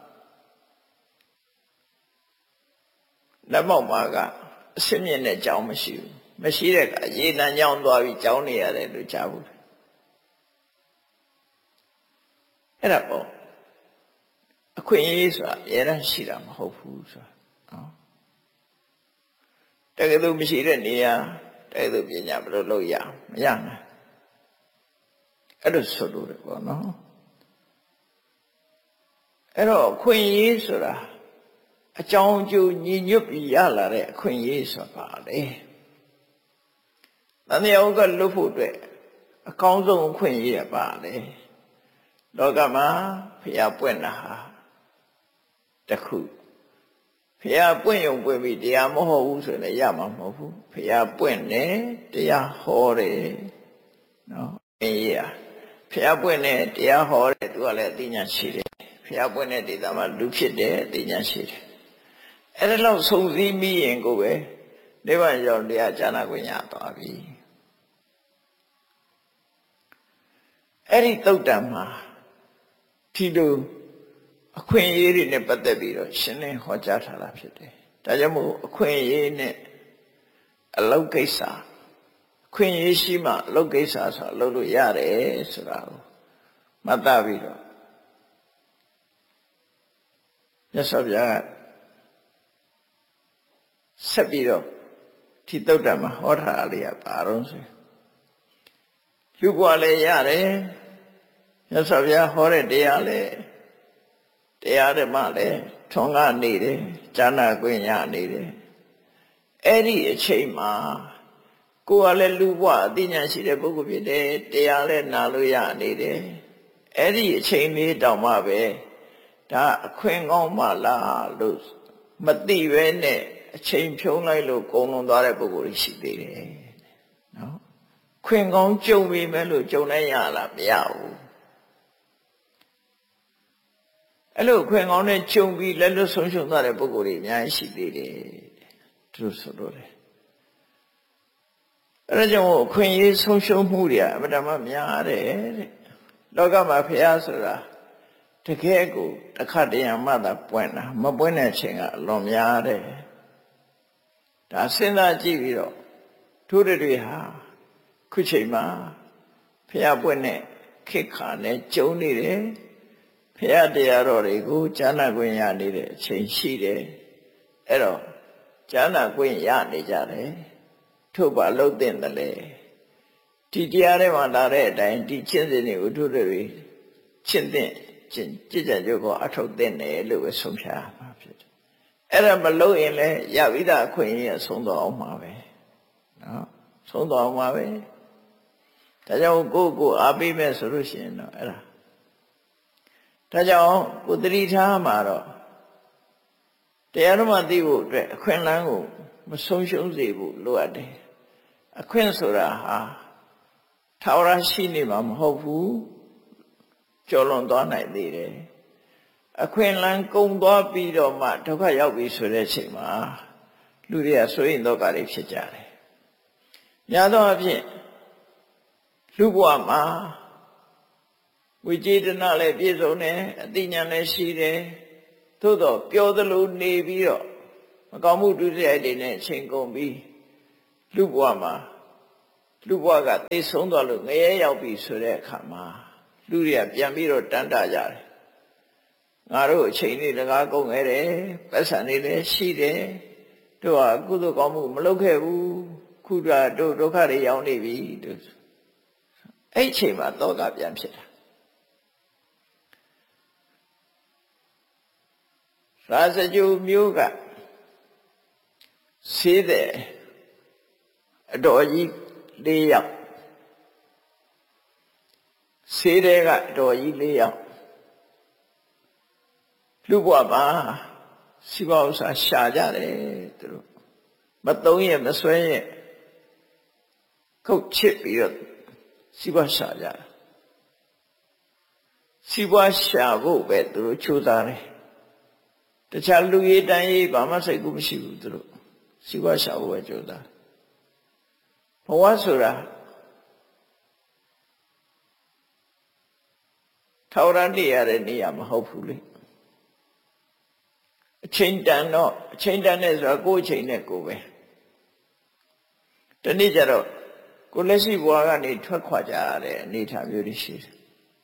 နတ်မောက်မှာကအစင်းမြင့်တဲ့ကျောင်းမရှိဘူးမရှိတဲ့ကရေနံကျောင်းသွားပြီးကျောင်းနေရတယ်လို့ကြားဘူးအဲ့ဒါပေါ့အခွင့်အရေးဆိုတာအရင်ရှိတာမဟုတ်ဘူးဆိုတာနော်တကယ်လို့မရှိတဲ့နေရာတကယ်လို့ပညာဘယ်လိုလုပ်ရမရနိုင်အဲ့လိုဆိုလို့တယ်ပေါ့နော်အဲ့တော့အခွင့်အရေးဆိုတာအကြောင်းအကျိုးညီညွတ်ပြီးရလာတဲ့အခွင့်အရေးဆိုတာပါလေတဏှာဥကလွတ်ဖို့အတွက်အကောင်းဆုံးအခွင့်အရေးပါလေလောကမှာဖျားပွင့်တာဟာတခုဖျားပွင့်ရုံပွင့်ပြီးတရားမဟုတ်ဘူးဆိုရင်ရမှာမဟုတ်ဘူးဖျားပွင့်တယ်တရားဟောတယ်နော်အေးရဖျားပွင့်တယ်တရားဟောတယ်သူကလည်းအသိဉာဏ်ရှိတယ်ဖျားပွင့်တဲ့ဒေသမှာလူဖြစ်တယ်အသိဉာဏ်ရှိတယ်အဲ့ဒါလောက်ဆုံစည်းမိရင်ကိုပဲနိဗ္ဗာန်ရောက်တရားဉာဏ်ခွင့်ရသွားပြီအဲ့ဒီသုတ်တံမှာဒီလိုအခွင့်အရေးတွေနဲ့ပတ်သက်ပြီးတော့ရှင်းလင်းဟောကြားထားတာဖြစ်တယ်။ဒါကြောင့်မို့အခွင့်အရေးနဲ့အလုပ်ကိစ္စအခွင့်အရေးရှိမှအလုပ်ကိစ္စဆိုတာလုပ်လို့ရတယ်ဆိုတာကိုမှတ်သားပြီးတော့မြတ်စွာဘုရားဆက်ပြီးတော့ဒီသုတ်တံမှာဟောထားတာလေးကဘာလို့ဆိုလူဘဝလည်းရတယ်မြတ်စွာဘုရားဟောတဲ့တရားလည်းတရားဓမ္မလည်းထွန်းကားနေတယ်ဉာဏ်ကွင်းရနေတယ်အဲ့ဒီအချိန်မှာကိုယ်ကလည်းလူဘဝအသိဉာဏ်ရှိတဲ့ပုဂ္ဂိုလ်ဖြစ်တယ်တရားလည်းနာလို့ရနေတယ်အဲ့ဒီအချိန်လေးတောင်မှပဲဒါအခွင့်ကောင်းမှလားလို့မသိပဲနဲ့အချိန်ဖြုံးလိုက်လို့ကုန်လွန်သွားတဲ့ပုဂ္ဂိုလ်ရှိသေးတယ်နော်ခွင့်ကောင်းကြုံပြီမဲ့လို့ကြုံနိုင်ရလားမရဘူးအဲ့လိုခွင့်ကောင်းနဲ့ကြုံပြီးလက်လွတ်ဆုံးရှုံးသွားတဲ့ပုဂ္ဂိုလ်တွေအများကြီးရှိသေးတယ်သူတို့ဆိုလို့တယ်အဲ့ဒါကြောင့်အခွင့်အရေးဆုံးရှုံးမှုတွေအမှန်တမ်းများတယ်တဲ့လောကမှာဖះဆိုတာတကယ်ကိုတစ်ခါတည်းမှသာပွင့်တာမပွင့်တဲ့အချိန်ကအလွန်များတယ်ဒါစဉ်းစားကြည့်ပြီးတော့ထိုးတွေဟာခုချိန်မှာဖះပွင့်တဲ့ခေတ်ခါနဲ့ကြုံနေတယ်ဖះတရားတော်တွေကိုဉာဏ်ခွင့်ရနေတဲ့အချိန်ရှိတယ်အဲ့တော့ဉာဏ်ခွင့်ရနေကြတယ်ထို့ပါလို့တင်တယ်လေဒီတရားတွေမှာလာတဲ့အတိုင်းဒီကျင့်စဉ်တွေဥထုတွေကျင့်တဲ့ကျင့်ကြကြကြကိုအထုတ်တဲ့တယ်လို့ပဲဆုံးဖြတ်မှာဖြစ်တယ်အဲ့ဒါမလို့ရင်လည်းရဝိဒအခွင့်အရေးဆုံးတော့အောင်မှာပဲနော်ဆုံးတော့အောင်မှာပဲဒါကြောင့်ကိုယ့်ကိုအားပေးမဲ့ဆိုလို့ရှိရင်တော့အဲ့ဒါဒါကြောင့်ကိုသတိထားမှာတော့တရားဓမ္မသိဖို့အတွက်အခွင့်အလမ်းကိုမဆုံးရှုံးစေဖို့လိုအပ်တယ်အခွင့်ဆိုတာဟာထာဝရရှိနေမှာမဟုတ်ဘူးကျော်လွန်သွားနိုင်သေးတယ်အခွင့်အလမ်းကုန်သွားပြီးတော့မှဒုက္ခရောက်ပြီဆိုတဲ့အချိန်မှာလူတွေကဆိုရင်တော့ကတွေဖြစ်ကြတယ်များသောအားဖြင့်လူဘဝမှာဝိจิตနာလည်းပြည့်စုံတယ်အသိဉာဏ်လည်းရှိတယ်သို့တော့ပြောသလိုနေပြီးတော့မကောင်းမှုဒုစရိုက်တွေနဲ့အချိန်ကုန်ပြီးလူဘဝမှာလူဘဝကသိဆုံးသွားလို့ငရဲရောက်ပြီဆိုတဲ့အခါမှာလူတွေကပြန်ပြီးတော့တန်တကြတယ်ငါတို့အချိန်လေးတကားကုန်ခဲ့တယ်ပတ်စံလေးလည်းရှိတယ်တို့ဟာကုသိုလ်ကောင်းမှုမလုပ်ခဲ့ဘူးခုတည်းတို့ဒုက္ခတွေရောက်နေပြီတို့အဲ့ချိန်မှာတောကပြန်ဖြစ်တာရာဇဂုမျိုးကဆေးတဲ့အတော်ကြီးလေးယောက်ဆေးတဲ့ကအတော်ကြီးလေးယောက်လူဘဝမှာစီးပွားဥစ္စာရှာကြတယ်သူတို့မသုံးရင်မဆွဲရင်ခုတ်ချစ်ပြီးတော့စီးပွားရှာကြတယ်စီးပွားရှာဖို့ပဲသူတို့ကြိုးစားတယ်တခြားလူရေးတန်းရေးဘာမှစိတ်ကူးမရှိဘူးသူတို့စီးပွားရှာဖို့ပဲကြိုးစားဘဝဆိုတာထောက်ရန်နေရတဲ့နေရာမဟုတ်ဘူးလေအချိန်တန်တော့အချိန်တန်နဲ့ဆိုတာကိုယ့်အချိန်နဲ့ကိုယ်ပဲဒီနေ့ကျတော့ကိုလက်ရှိဘဝကနေထွက်ခွာကြရတဲ့အနေအထားမျိုးတွေရှိတယ်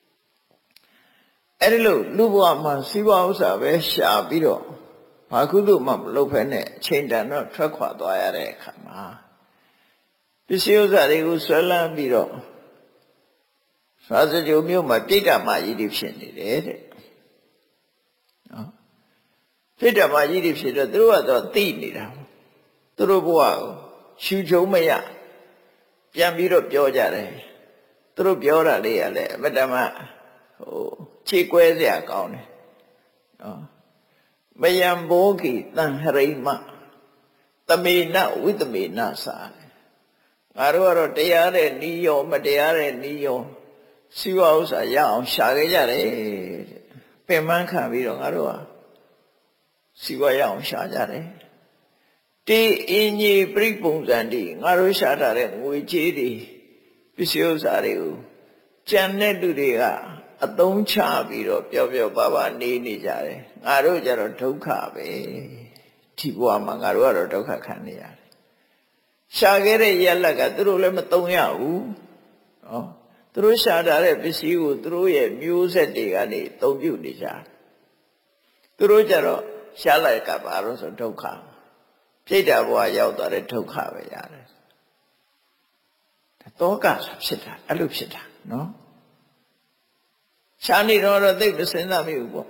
အဲ့ဒီလိုလူဘဝမှာစီးပွားဥစ္စာပဲရှာပြီးတော့ဘာကုသိုလ်မှမလုပ်ဖဲနဲ့အချိန်တန်တော့ထွက်ခွာသွားရတဲ့အခါမှာပစ္စည်းဥစ္စာတွေကိုဆွဲလန်းပြီးတော့ရာဇဂုမျိုးမှာပြိတ္တမကြီးတွေဖြစ်နေတယ်တဲ့နော်ပြိတ္တမကြီးတွေဖြစ်တော့သူတို့ကတော့သိနေတာသူတို့ဘဝကိုရှူချုံမရပြန်ပြီးတော့ပြောကြတယ်သူတို့ပြောတာလေးကလည်းအမတ္တမဟိုခြေကွဲစရာကောင်းတယ်နော်မယံဘောဂီတံဟရိမသမေနဝိသမေနစာငါတို့ကတော့တရားတဲ့နီးရောမတရားတဲ့နီးရောစီဝဥစ္စာရအောင်ရှာခဲ့ကြတယ်ပင်ပန်းခံပြီးတော့ငါတို့ဟာစီဝရအောင်ရှာကြတယ်တေအင်းကြီးပြိပုံစံတိငါတို့ရှာထားတဲ့ငွေကြေးတွေပစ္စည်းဥစ္စာတွေကိုကြံတဲ့လူတွေကအသုံးချပြီးတော့ပျော်ပျော်ပါပါနေနေကြတယ်ငါတို့ကြတော့ဒုက္ခပဲဒီဘဝမှာငါတို့ကတော့ဒုက္ခခံနေရတယ်ရှာခဲ့တဲ့ရလက်ကသူတို့လည်းမသုံးရဘူးနော်သူတို့ရှာထားတဲ့ပစ္စည်းကိုသူတို့ရဲ့မျိုးဆက်တွေကနေသုံးပြုနေကြတယ်သူတို့ကြတော့ရှာလိုက်ကဘာလို့ဆိုဒုက္ခပြိတ္တာဘဝရောက်သွားတဲ့ဒုက္ခပဲရတယ်တောကဖြစ်တာအဲ့လိုဖြစ်တာနော်ရှားနေတော့တော့သိမစင်စားမိဘူးပေါ့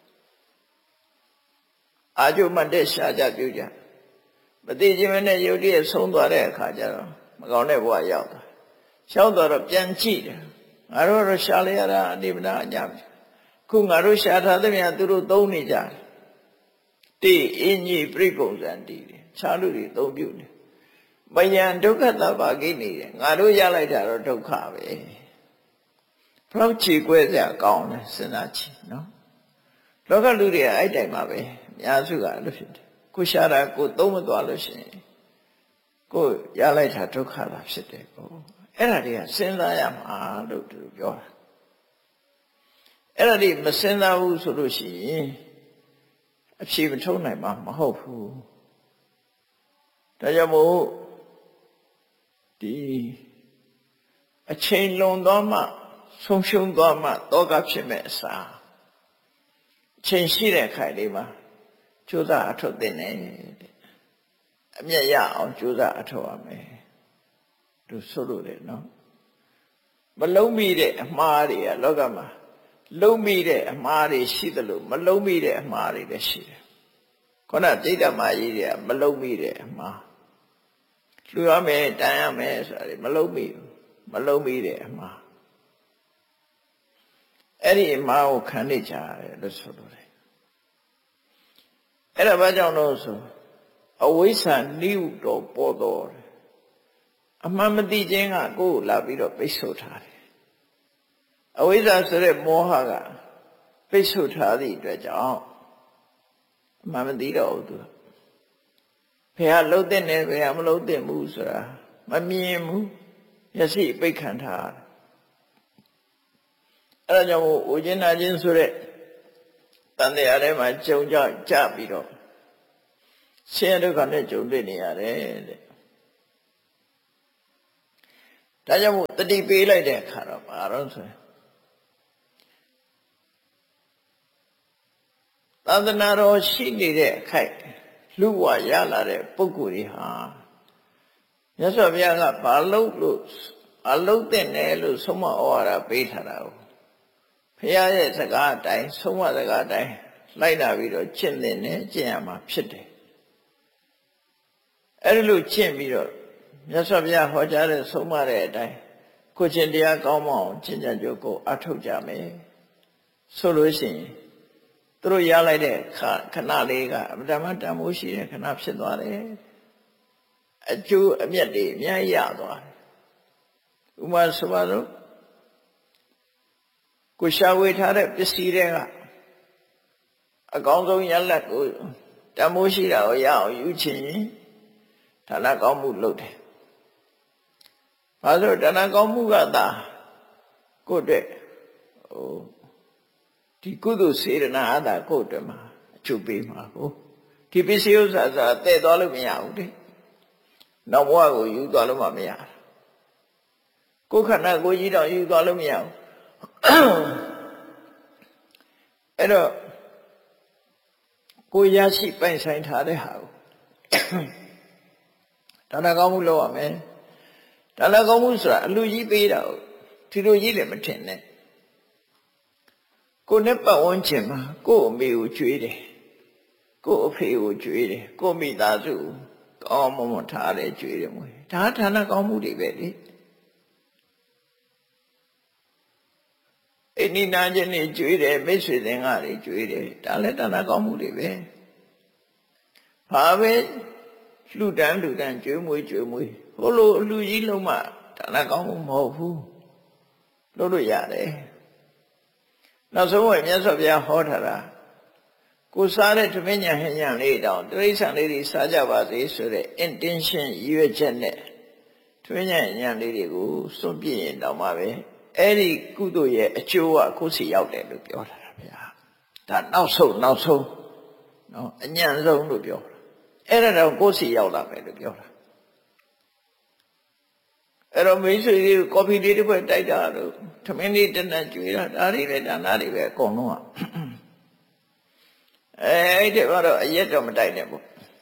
အာကျုံမတဲ့ရှားကြပြုကြမသိခြင်းနဲ့ယုတ်တည်းဆုံးသွားတဲ့အခါကျတော့မကောင်းတဲ့ဘဝရောက်သွားရောက်သွားတော့ပြန်ကြည့်တယ်ငါတို့တော့ရှားလိုက်ရတာအနိဗ္ဗာန်အညာခုငါတို့ရှားထားတဲ့မြတ်သူတို့သုံးနေကြတယ်တိအင်းကြီးပြိပုံစံတည်တယ်ခြားလူတွေသုံးပြုတယ်မယံဒုက္ခသဘာကိနေတယ်ငါတို့ရလိုက်တာတော့ဒုက္ခပဲဘလောက်ချေကွဲစရာကောင်းလဲစဉ်းစားကြည့်နော်လောကလူတွေကအဲ့တိုင်မှာပဲအများစုကအဲ့လိုဖြစ်တယ်ကိုရှာတာကိုသုံးမသွားလို့ရှိရင်ကိုရလိုက်တာဒုက္ခလာဖြစ်တယ်ကိုအဲ့ဒါတွေကစဉ်းစားရမှာလို့သူပြောတာအဲ့ဒါတွေမစဉ်းစားဘူးဆိုလို့ရှိရင်အဖြေမထုတ်နိုင်မှာမဟုတ်ဘူးဒါကြောင့်မို့ဒီအချိန်လွန်သွားမှဆုံးရှုံးသွားမှတောကဖြစ်မဲ့အစားအချိန်ရှိတဲ့ခိုင်လေးမှာကြိုးစားအထုတ်တင်နေတဲ့အမျက်ရအောင်ကြိုးစားအထုတ်ရမယ်သူဆိုလို့တယ်နော်မလုံးမိတဲ့အမှားတွေကလောကမှာလုံးမိတဲ့အမှားတွေရှိသလိုမလုံးမိတဲ့အမှားတွေလည်းရှိတယ်ခုနပြိတ္တမကြီးတွေကမလုံးမိတဲ့အမှားလူရမယ်တန်ရမယ်ဆိုတာမလုံးမိဘူးမလုံးမိတဲ့အမှားအဲ့ဒီအမှားကိုခံနေကြရတယ်လို့ဆိုလို့တယ်အဲ့ဒါဘာကြောင့်လို့ဆိုအဝိဇ္ဇာနိဟုတော်ပေါ်တော်အမှန်မသိခြင်းကကိုယ်ကိုလာပြီးတော့ပိတ်ဆို့ထားတယ်အဝိဇ္ဇာဆိုတဲ့မောဟကပိတ်ဆို့ထားသည့်အတွက်ကြောင့်အမှန်မသိတော့ဘူးသူဘယ်ဟာလှုပ်တဲ့နဲ့ဘယ်ဟာမလှုပ်တဲ့ဘူးဆိုတာမမြင်ဘူးမျက်စိပိတ်ခံထားတယ်အဲ့ဒါကြောင့်ဥကျင်နာခြင်းဆိုတဲ့တန်တရားထဲမှာကြုံကြကြပြီးတော့ဆင်းရဲဒုက္ခနဲ့ကြုံတွေ့နေရတယ်တဲ့ဒါကြောင့်မို့တတိပေးလိုက်တဲ့အခါတော့ဘာလို့ဆိုရင်သာသနာတော်ရှိနေတဲ့အခိုက်လူဝရလာတဲ့ပုဂ္ဂိုလ်တွေဟာမြတ်စွာဘုရားကဘာလို့လို့အလုံးတဲ့တယ်လို့ဆုံးမဩဝါဒပေးထားတာကိုဘုရားရဲ့စကားအတိုင်းဆုံးမစကားအတိုင်းလိုက်လာပြီးတော့ကျင့်တဲ့နဲ့ကျင့်ရမှာဖြစ်တယ်အဲ့ဒီလိုကျင့်ပြီးတော့မြတ်စွာဘုရားဟောကြားတဲ့ဆုံးမတဲ့အတိုင်းကိုချင်းတရားကောင်းမအောင်ကျင့်ကြံကြိုးကိုအထောက်ကြမယ်ဆိုလို့ရှိရင်သူတို့ရလိုက်တဲ့ခဏလေးကအမှန်တမ်းတန်ဖိုးရှိတဲ့ခဏဖြစ်သွားတယ်အကျိုးအမြတ်တွေအများကြီးရသွားတယ်ဥပမာဆိုပါတော့ကိုရှာဝေထားတဲ့ပစ္စည်းတွေကအကောင်းဆုံးရလတ်ကိုတန်ဖိုးရှိတာကိုရအောင်ယူချင်ရင်ဒါနကောင်းမှုလုပ်တယ်။ဘာလို့ဒါနကောင်းမှုကသာကိုယ့်အတွက်ဟိုဒီကုသိုလ်စေတနာအတာကိုယ့်အတွက်မှာအကျိုးပေးမှာကိုဒီပစ္စည်းဥစ္စာဆိုတာတည့်သွားလို့မရဘူးလေ။နောက်ဘဝကိုယူသွားလို့မှမရဘူး။ကိုယ်ခန္ဓာကိုယ်ကြီးတော့ယူသွားလို့မရဘူး။အဲ့တော့ကိုရရှိပိုင်ဆိုင်ထားတဲ့ဟာကိုဒါနကောင်းမှုလုပ်ရမယ်ဒါနကောင်းမှုဆိုတာအလူကြီးပေးတာကိုဒီလိုကြီးလည်းမထင်နဲ့ကိုနဲ့ပတ်ဝန်းကျင်မှာကို့အမေကိုကြွေးတယ်ကို့အဖေကိုကြွေးတယ်ကို့မိသားစုကောင်းမွန်မွန်ထားတယ်ကြွေးတယ်မွေဒါဒါနကောင်းမှုတွေပဲလေအိနိနာချင်းနေကြွေးတယ်မိတ်ဆွေသင်္ကားတွေကြွေးတယ်ဒါလည်းဒါနကောင်းမှုတွေပဲဘာပဲလှူဒန်းလှူဒန်းကြွေးမွေးကြွေးမွေးဟိုလိုအလှကြီးလုံးမှဒါနကောင်းမှုမဟုတ်ဘူးလို့လို့ရတယ်နောက်ဆုံးဝင်မြတ်စွာဘုရားဟောထားတာကိုစားတဲ့သမဉ္ဇဉ်ဟဉ္ဇဉ်လေးတောင်တိရစ္ဆာန်လေးတွေစားကြပါစေဆိုတဲ့ intention ရည်ရွယ်ချက်နဲ့သမဉ္ဇဉ်ဟဉ္ဇဉ်လေးတွေကိုစွန့်ပြစ်ရင်တောင်မှပဲအဲ့ဒီကုသိုလ်ရဲ့အကျိုးကကိုယ်စီရောက်တယ်လို့ပြောထားတာဗျာဒါနောက်ဆုံးနောက်ဆုံးနော်အညံ့ဆုံးလို့ပြောတာအဲ့ဒါတော့ကိုယ်စီရောက်လာမယ်လို့ပြောတာအဲ့တော့မိတ်ဆွေတွေကော်ဖီလေးတစ်ခွက်တိုက်တာလို့ထမင်းလေးတစ်နက်ကျွေးတာဒါတွေပဲဒါနာတွေပဲအကုန်လုံးကအဲ့ဒီကတော့အရက်တော့မတိုက်နဲ့ပေါ့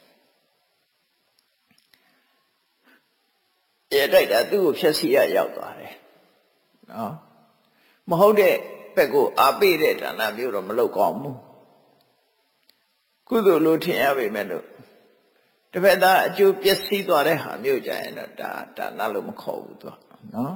ရက်တိုက်တာသူ့ကိုဖြည့်စီရရောက်သွားတယ်နော်မဟုတ်တဲ့ဘက်ကိုအားပေးတဲ့ဒါနမျိုးတော့မလုပ်ကောင်းဘူးကုသိုလ်လို့ထင်ရပေမဲ့လို့တစ်ဖက်သားအကျိုးပျက်စီးသွားတဲ့ဟာမျိုးကြရင်တော့ဒါဒါနလို့မခေါ်ဘူးသူကနော်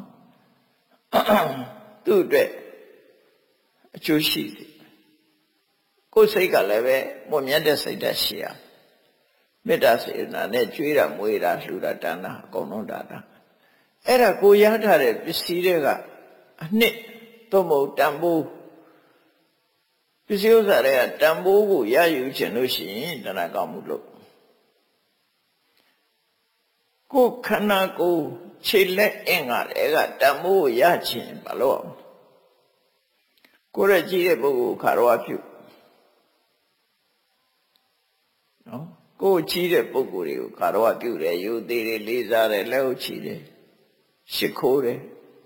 သူ့အတွက်အကျိုးရှိတယ်ကိုယ်စိတ်ကလည်းပဲမွန်မြတ်တဲ့စိတ်ဓာတ်ရှိရမေတ္တာစေတနာနဲ့ကြွေးတာမွေးတာလှူတာဒါနအကုန်လုံးဒါနအဲ့ဒါကိုရထားတဲ့ပစ္စည်းတွေကအနှစ်သို့မဟုတ်တန်ဖိုးပစ္စည်းဥစ္စာတွေကတန်ဖိုးကိုရယူခြင်းလို့ရှိရင်ဒါနကောင်းမှုလို့ကိုယ်ခန္ဓာကိုယ်ခြေလက်အင်္ဂါတွေကတန်ဖိုးကိုရခြင်းဘာလို့ကိုယ်ရဲ့ကြည့်တဲ့ပုဂ္ဂိုလ်ခါတော်ပြုနော်ကိုယ်ကြည့်တဲ့ပုဂ္ဂိုလ်တွေကိုခါတော်ပြုတယ်ယူသေးတယ်လေးစားတယ်လက်ဟုတ်ချီတယ်ရှ िख ိုးတယ်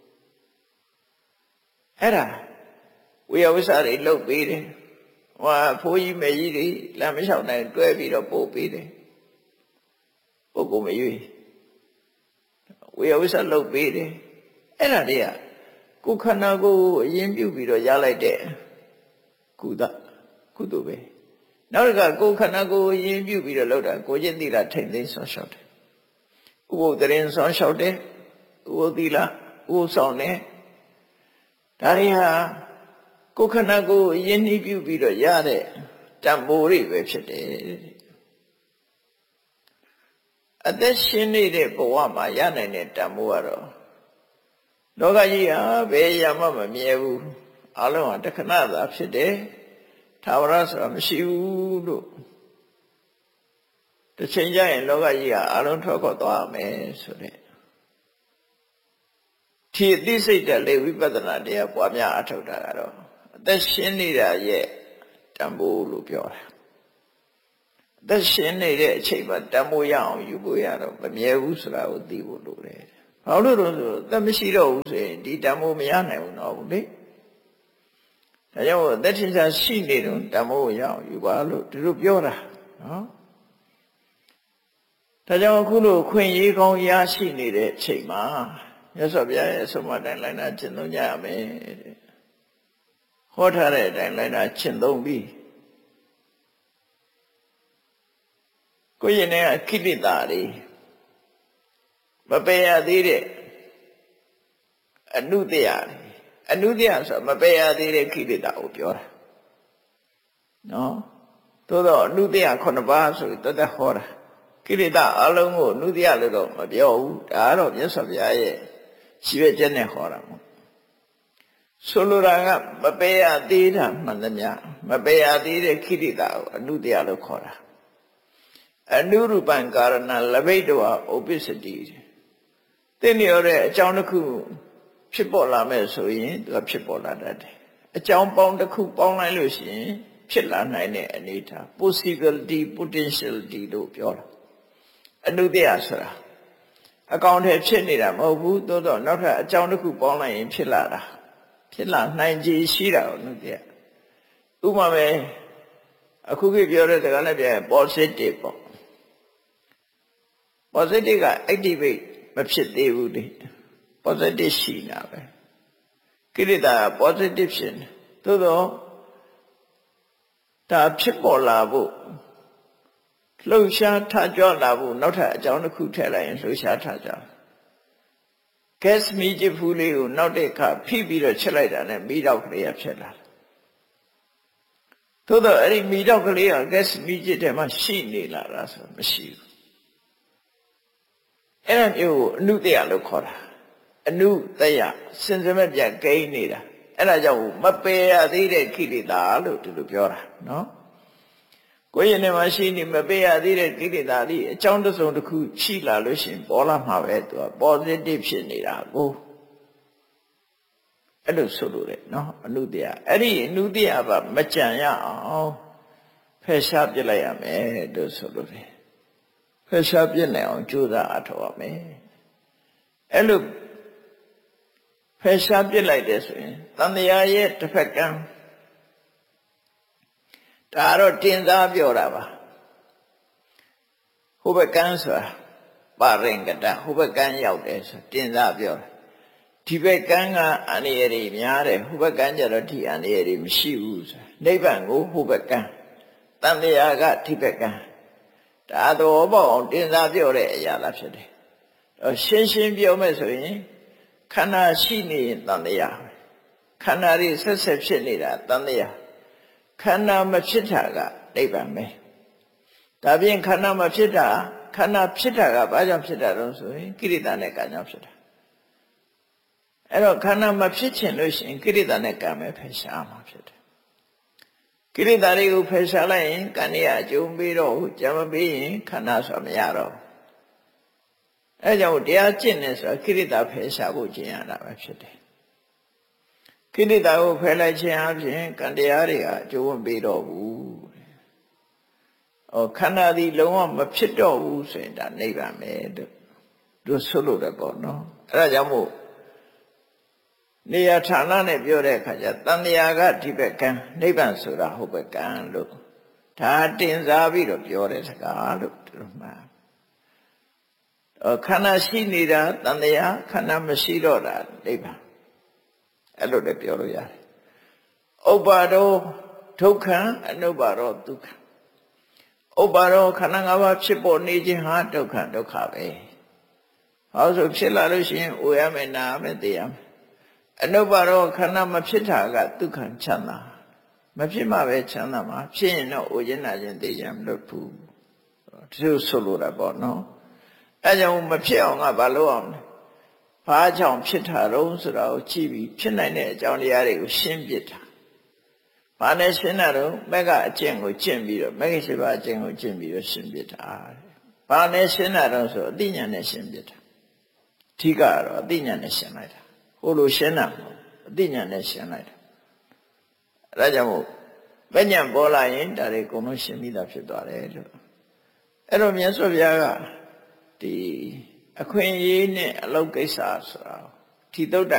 အဲ့ဒါဝိယဝိစာတွေလုပ်ပေးတယ်ဟိုဖိုးကြီးမေကြီးတွေလမ်းမလျှောက်နိုင်တွဲပြီးတော့ပို့ပေးတယ်ပုဂ္ဂိုလ်မရွေးဝိယဝိစာလုပ်ပေးတယ်အဲ့ဒါတွေကကိုယ်ခန္ဓာကိုယ်အရင်ပြုပြီးတော့ရလိုက်တဲ့ကုသကုသိုလ်ပဲနောက်တစ်ခါကိုယ်ခန္ဓာကိုယ်အရင်ပြုပြီးတော့လုပ်တာကိုချင်းသီလထိမ့်သိမ်းဆောင်းလျှောက်တယ်ဥပုသ်တရင်ဆောင်းလျှောက်တယ်ဥပုသ်သီလဥပုသ်ဆောင်တယ်ဒါတွေဟာကိုယ်ခန္ဓာကိုယ်အရင်နှီးပြုပြီးတော့ရတဲ့တန်ဖိုးတွေပဲဖြစ်တယ်အသက်ရှင်နေတဲ့ဘဝမှာရနိုင်တဲ့တန်ဖိုးကတော့လောကကြီးဟာဘယ်ရမှမမြဲဘူးအလုံးဟာတခဏသာဖြစ်တယ်သာဝရဆိုတာမရှိဘူးလို့တစ်ချိန်ကျရင်လောကကြီးဟာအလုံးထွက်ခွာသွားမယ်ဆိုတဲ့ဒီအသိစိတ်တဲ့လေဝိပဿနာတရားပွားများအထောက်တာကတော့အသက်ရှင်နေတာရဲ့တန်ဖိုးလို့ပြောတာအသက်ရှင်နေတဲ့အချိန်မှာတန်ဖိုးရအောင်ယူဖို့ရတော့မမြဲဘူးဆိုတာကိုသိဖို့လိုတယ်ဘာလို့လဲဆိုသက်မရှိတော့ဘူးဆိုရင်ဒီတန်ဖိုးမရနိုင်ဘူးတော့ဘူးလေဒါကြောင့်သက်ထင်ရှားရှိနေတော့တန်ဖိုးကိုရအောင်ယူပါလို့သူတို့ပြောတာနော်ဒါကြောင့်အခုလိုခွင့်ရေးကောင်းရရှိနေတဲ့အချိန်မှာမြတ်စွာဘုရားရဲ့အဆုံးအမတိုင်းလိုက်နာကျင့်သုံးကြရမယ်တဲ့ဟောထားတဲ့အတိုင်းလိုက်နာကျင့်သုံးပြီးကိုယ့်ရဲ့နဲ့ခိတ္တတာတွေမပယ်ရသေးတဲ့အနုတ္တယအနုတ္တယဆိုမပယ်ရသေးတဲ့ခိတ္တတာကိုပြောတာနော်သို့တော့အနုတ္တယခုနှစ်ပါးဆိုတသက်ဟောတာကိရိတာအလုံးကိုအနုတ္တယလို့တော့မပြောဘူးဒါကတော့မြတ်စွာဘုရားရဲ့ရှိရချက်နဲ့ဟောတာမို့ဆိုလိုတာကမပယ်ရသေးတာမှန်သမျှမပယ်ရသေးတဲ့ခိရိတာကိုအနုတ္တယလို့ခေါ်တာအနုရူပံကာရဏလဘိတဝဥပ္ပစ္စတိသိနေရတဲ့အကြောင်းတစ်ခုဖြစ်ပေါ်လာမယ်ဆိုရင်သူကဖြစ်ပေါ်လာတတ်တယ်အကြောင်းပေါင်းတစ်ခုပေါင်းလိုက်လို့ရှိရင်ဖြစ်လာနိုင်တဲ့အနေအထား possibility potentiality လို့ပြောတာအနုတ္တယဆိုတာအကောင်ထဲဖြစ်နေတာမဟုတ်ဘူးသို့တော့နောက်ထပ်အကြောင်းတစ်ခုပေါင်းလိုက်ရင်ဖြစ်လာတာဖြစ်လာနိုင်ခြေရှိတာကိုအနုတ္တယဥပမာပဲအခုခေတ်ပြောတဲ့စကားနဲ့ပြန် positive ပေါ့ positive က activate မဖြစ်သေးဘူးလေ positive ရှိနေတာပဲကိရိတာ positive ဖြစ်နေသို့တော့ဒါဖြစ်ပေါ်လာဖို့လှုပ်ရှားထကြွလာဖို့နောက်ထပ်အကြောင်းတစ်ခုထည့်လိုက်ရင်လှုပ်ရှားထကြွ gas မီးချစ်ဖူးလေးကိုနောက်တဲ့အခါဖိပြီးတော့ချက်လိုက်တာနဲ့မီးတောက်ကလေးကဖြစ်လာတယ်သို့တော့အဲ့ဒီမီးတောက်ကလေးက gas မီးချစ်ထဲမှာရှိနေလာတာဆိုမရှိဘူးအဲ့ဒါမျိုးကိုအနုတ္တယလို့ခေါ်တာအနုတ္တယစင်စမဲ့ပြန်ကိန်းနေတာအဲ့ဒါကြောင့်မပယ်ရသေးတဲ့ခိတ္တာလို့ဒီလိုပြောတာနော်ကိုယ်ရင်ထဲမှာရှိနေမပယ်ရသေးတဲ့ခိတ္တာဒီအကြောင်းတစ်စုံတစ်ခုရှိလာလို့ရှိရင်ပေါ်လာမှာပဲသူက positive ဖြစ်နေတာကိုအဲ့လိုဆိုလို့လေနော်အနုတ္တယအဲ့ဒီအနုတ္တယကမကြံရအောင်ဖယ်ရှားပြလိုက်ရမယ်လို့ဆိုလို့လေဖယ်ရှားပြနိုင်အောင်ကြိုးစားအထောက်ရမယ်အဲ့လိုဖယ်ရှားပြလိုက်တယ်ဆိုရင်တန်တရားရဲ့တစ်ဖက်ကံဒါတော့တင်စားပြောတာပါဟိုဘက်ကံဆိုတာပါရင်ကတဟိုဘက်ကံရောက်တယ်ဆိုတင်စားပြောတာဒီဘက်ကံကအန္တရာယ်တွေများတယ်ဟိုဘက်ကံကျတော့ဒီအန္တရာယ်တွေမရှိဘူးဆိုနိဗ္ဗာန်ကိုဟိုဘက်ကံတန်တရားကဒီဘက်ကံဒါတော့ပေါ့အောင်တင်စားပြောတဲ့အရာလားဖြစ်တယ်တော့ရှင်းရှင်းပြောမယ်ဆိုရင်ခန္ဓာရှိနေရင်တန်တရားခန္ဓာတွေဆက်ဆက်ဖြစ်နေတာတန်တရားခန္ဓာမဖြစ်တာကနိဗ္ဗာန်ပဲဒါပြင်ခန္ဓာမဖြစ်တာခန္ဓာဖြစ်တာကဘာကြောင့်ဖြစ်တာလဲဆိုရင်ကိရိတာနဲ့ကံကြောင့်ဖြစ်တာအဲ့တော့ခန္ဓာမဖြစ်ချင်လို့ရှိရင်ကိရိတာနဲ့ကံပဲဖယ်ရှားမှာဖြစ်တယ်ကိရိတာတွေကိုဖယ်ရှားလိုက်ရင်ကံရဲ့အကျုံးပေးတော့ကြံမပေးရင်ခန္ဓာဆိုမရတော့အဲကြောင့်တရားကျင့်နေဆိုတာကိရိတာဖယ်ရှားဖို့ကျင့်ရတာပဲဖြစ်တယ်ကိရိတာကိုဖယ်လိုက်ခြင်းအပြင်ကံတရားတွေကအကျိုးမပေးတော့ဘူးဟောခန္ဓာဒီလုံးဝမဖြစ်တော့ဘူးဆိုရင်ဒါနိဗ္ဗာန်ပဲလို့တို့ဆိုလို့တယ်ပေါ့နော်အဲဒါကြောင့်မို့နေရာဌာနနဲ့ပြောတဲ့အခါကျတန်တရားကဒီဘက်ကံနိဗ္ဗာန်ဆိုတာဟိုဘက်ကံလို့ဒါတင်စားပြီးတော့ပြောတဲ့စကားလို့တို့မှာခန္ဓာရှိနေတာတန်တရားခန္ဓာမရှိတော့တာနိဗ္ဗာန်အဲ့လိုလည်းပြောလို့ရတယ်ဥပ္ပါဒောဒုက္ခအနုပ္ပါဒောဒုက္ခဥပ္ပါဒောခန္ဓာ၅ပါးဖြစ်ပေါ်နေခြင်းဟာဒုက္ခဒုက္ခပဲဟောဆိုဖြစ်လာလို့ရှိရင်အိုရမယ်နာရမယ်သိရမယ်အနုပ္ပါဒောခန္ဓာမဖြစ်တာကဒုက္ခချမ်းသာမဖြစ်မှပဲချမ်းသာမှာဖြစ်ရင်တော့အိုခြင်းနာခြင်းသိခြင်းမလုပ်ဘူးဒီလိုဆိုလိုတာပေါ့နော်အဲကြောင့်မဖြစ်အောင်ကဘာလုပ်အောင်လဲဘာကြောင့်ဖြစ်တာတော့ဆိုတာကိုကြည့်ပြီးဖြစ်နိုင်တဲ့အကြောင်းတရားတွေကိုရှင်းပြတာဘာနဲ့ရှင်းတာတော့မက်ကအကျင့်ကိုကျင့်ပြီးတော့မက်ရှိပါအကျင့်ကိုကျင့်ပြီးတော့ရှင်းပြတာဘာနဲ့ရှင်းတာတော့ဆိုအသိဉာဏ်နဲ့ရှင်းပြတာအဓိကတော့အသိဉာဏ်နဲ့ရှင်းလိုက်တာဟိုလိုရှင်းတာမဟုတ်အသိဉာဏ်နဲ့ရှင်းလိုက်တာအဲဒါကြောင့်မို့မဉဏ်ပေါ်လာရင်ဒါတွေအကုန်လုံးရှင်းပြီးသားဖြစ်သွားတယ်လို့အဲ့တော့မြတ်စွာဘုရားကဒီအခွင့်အရေးနဲ့အလုပ်ကိစ္စဆိုတာထီတုတ်တ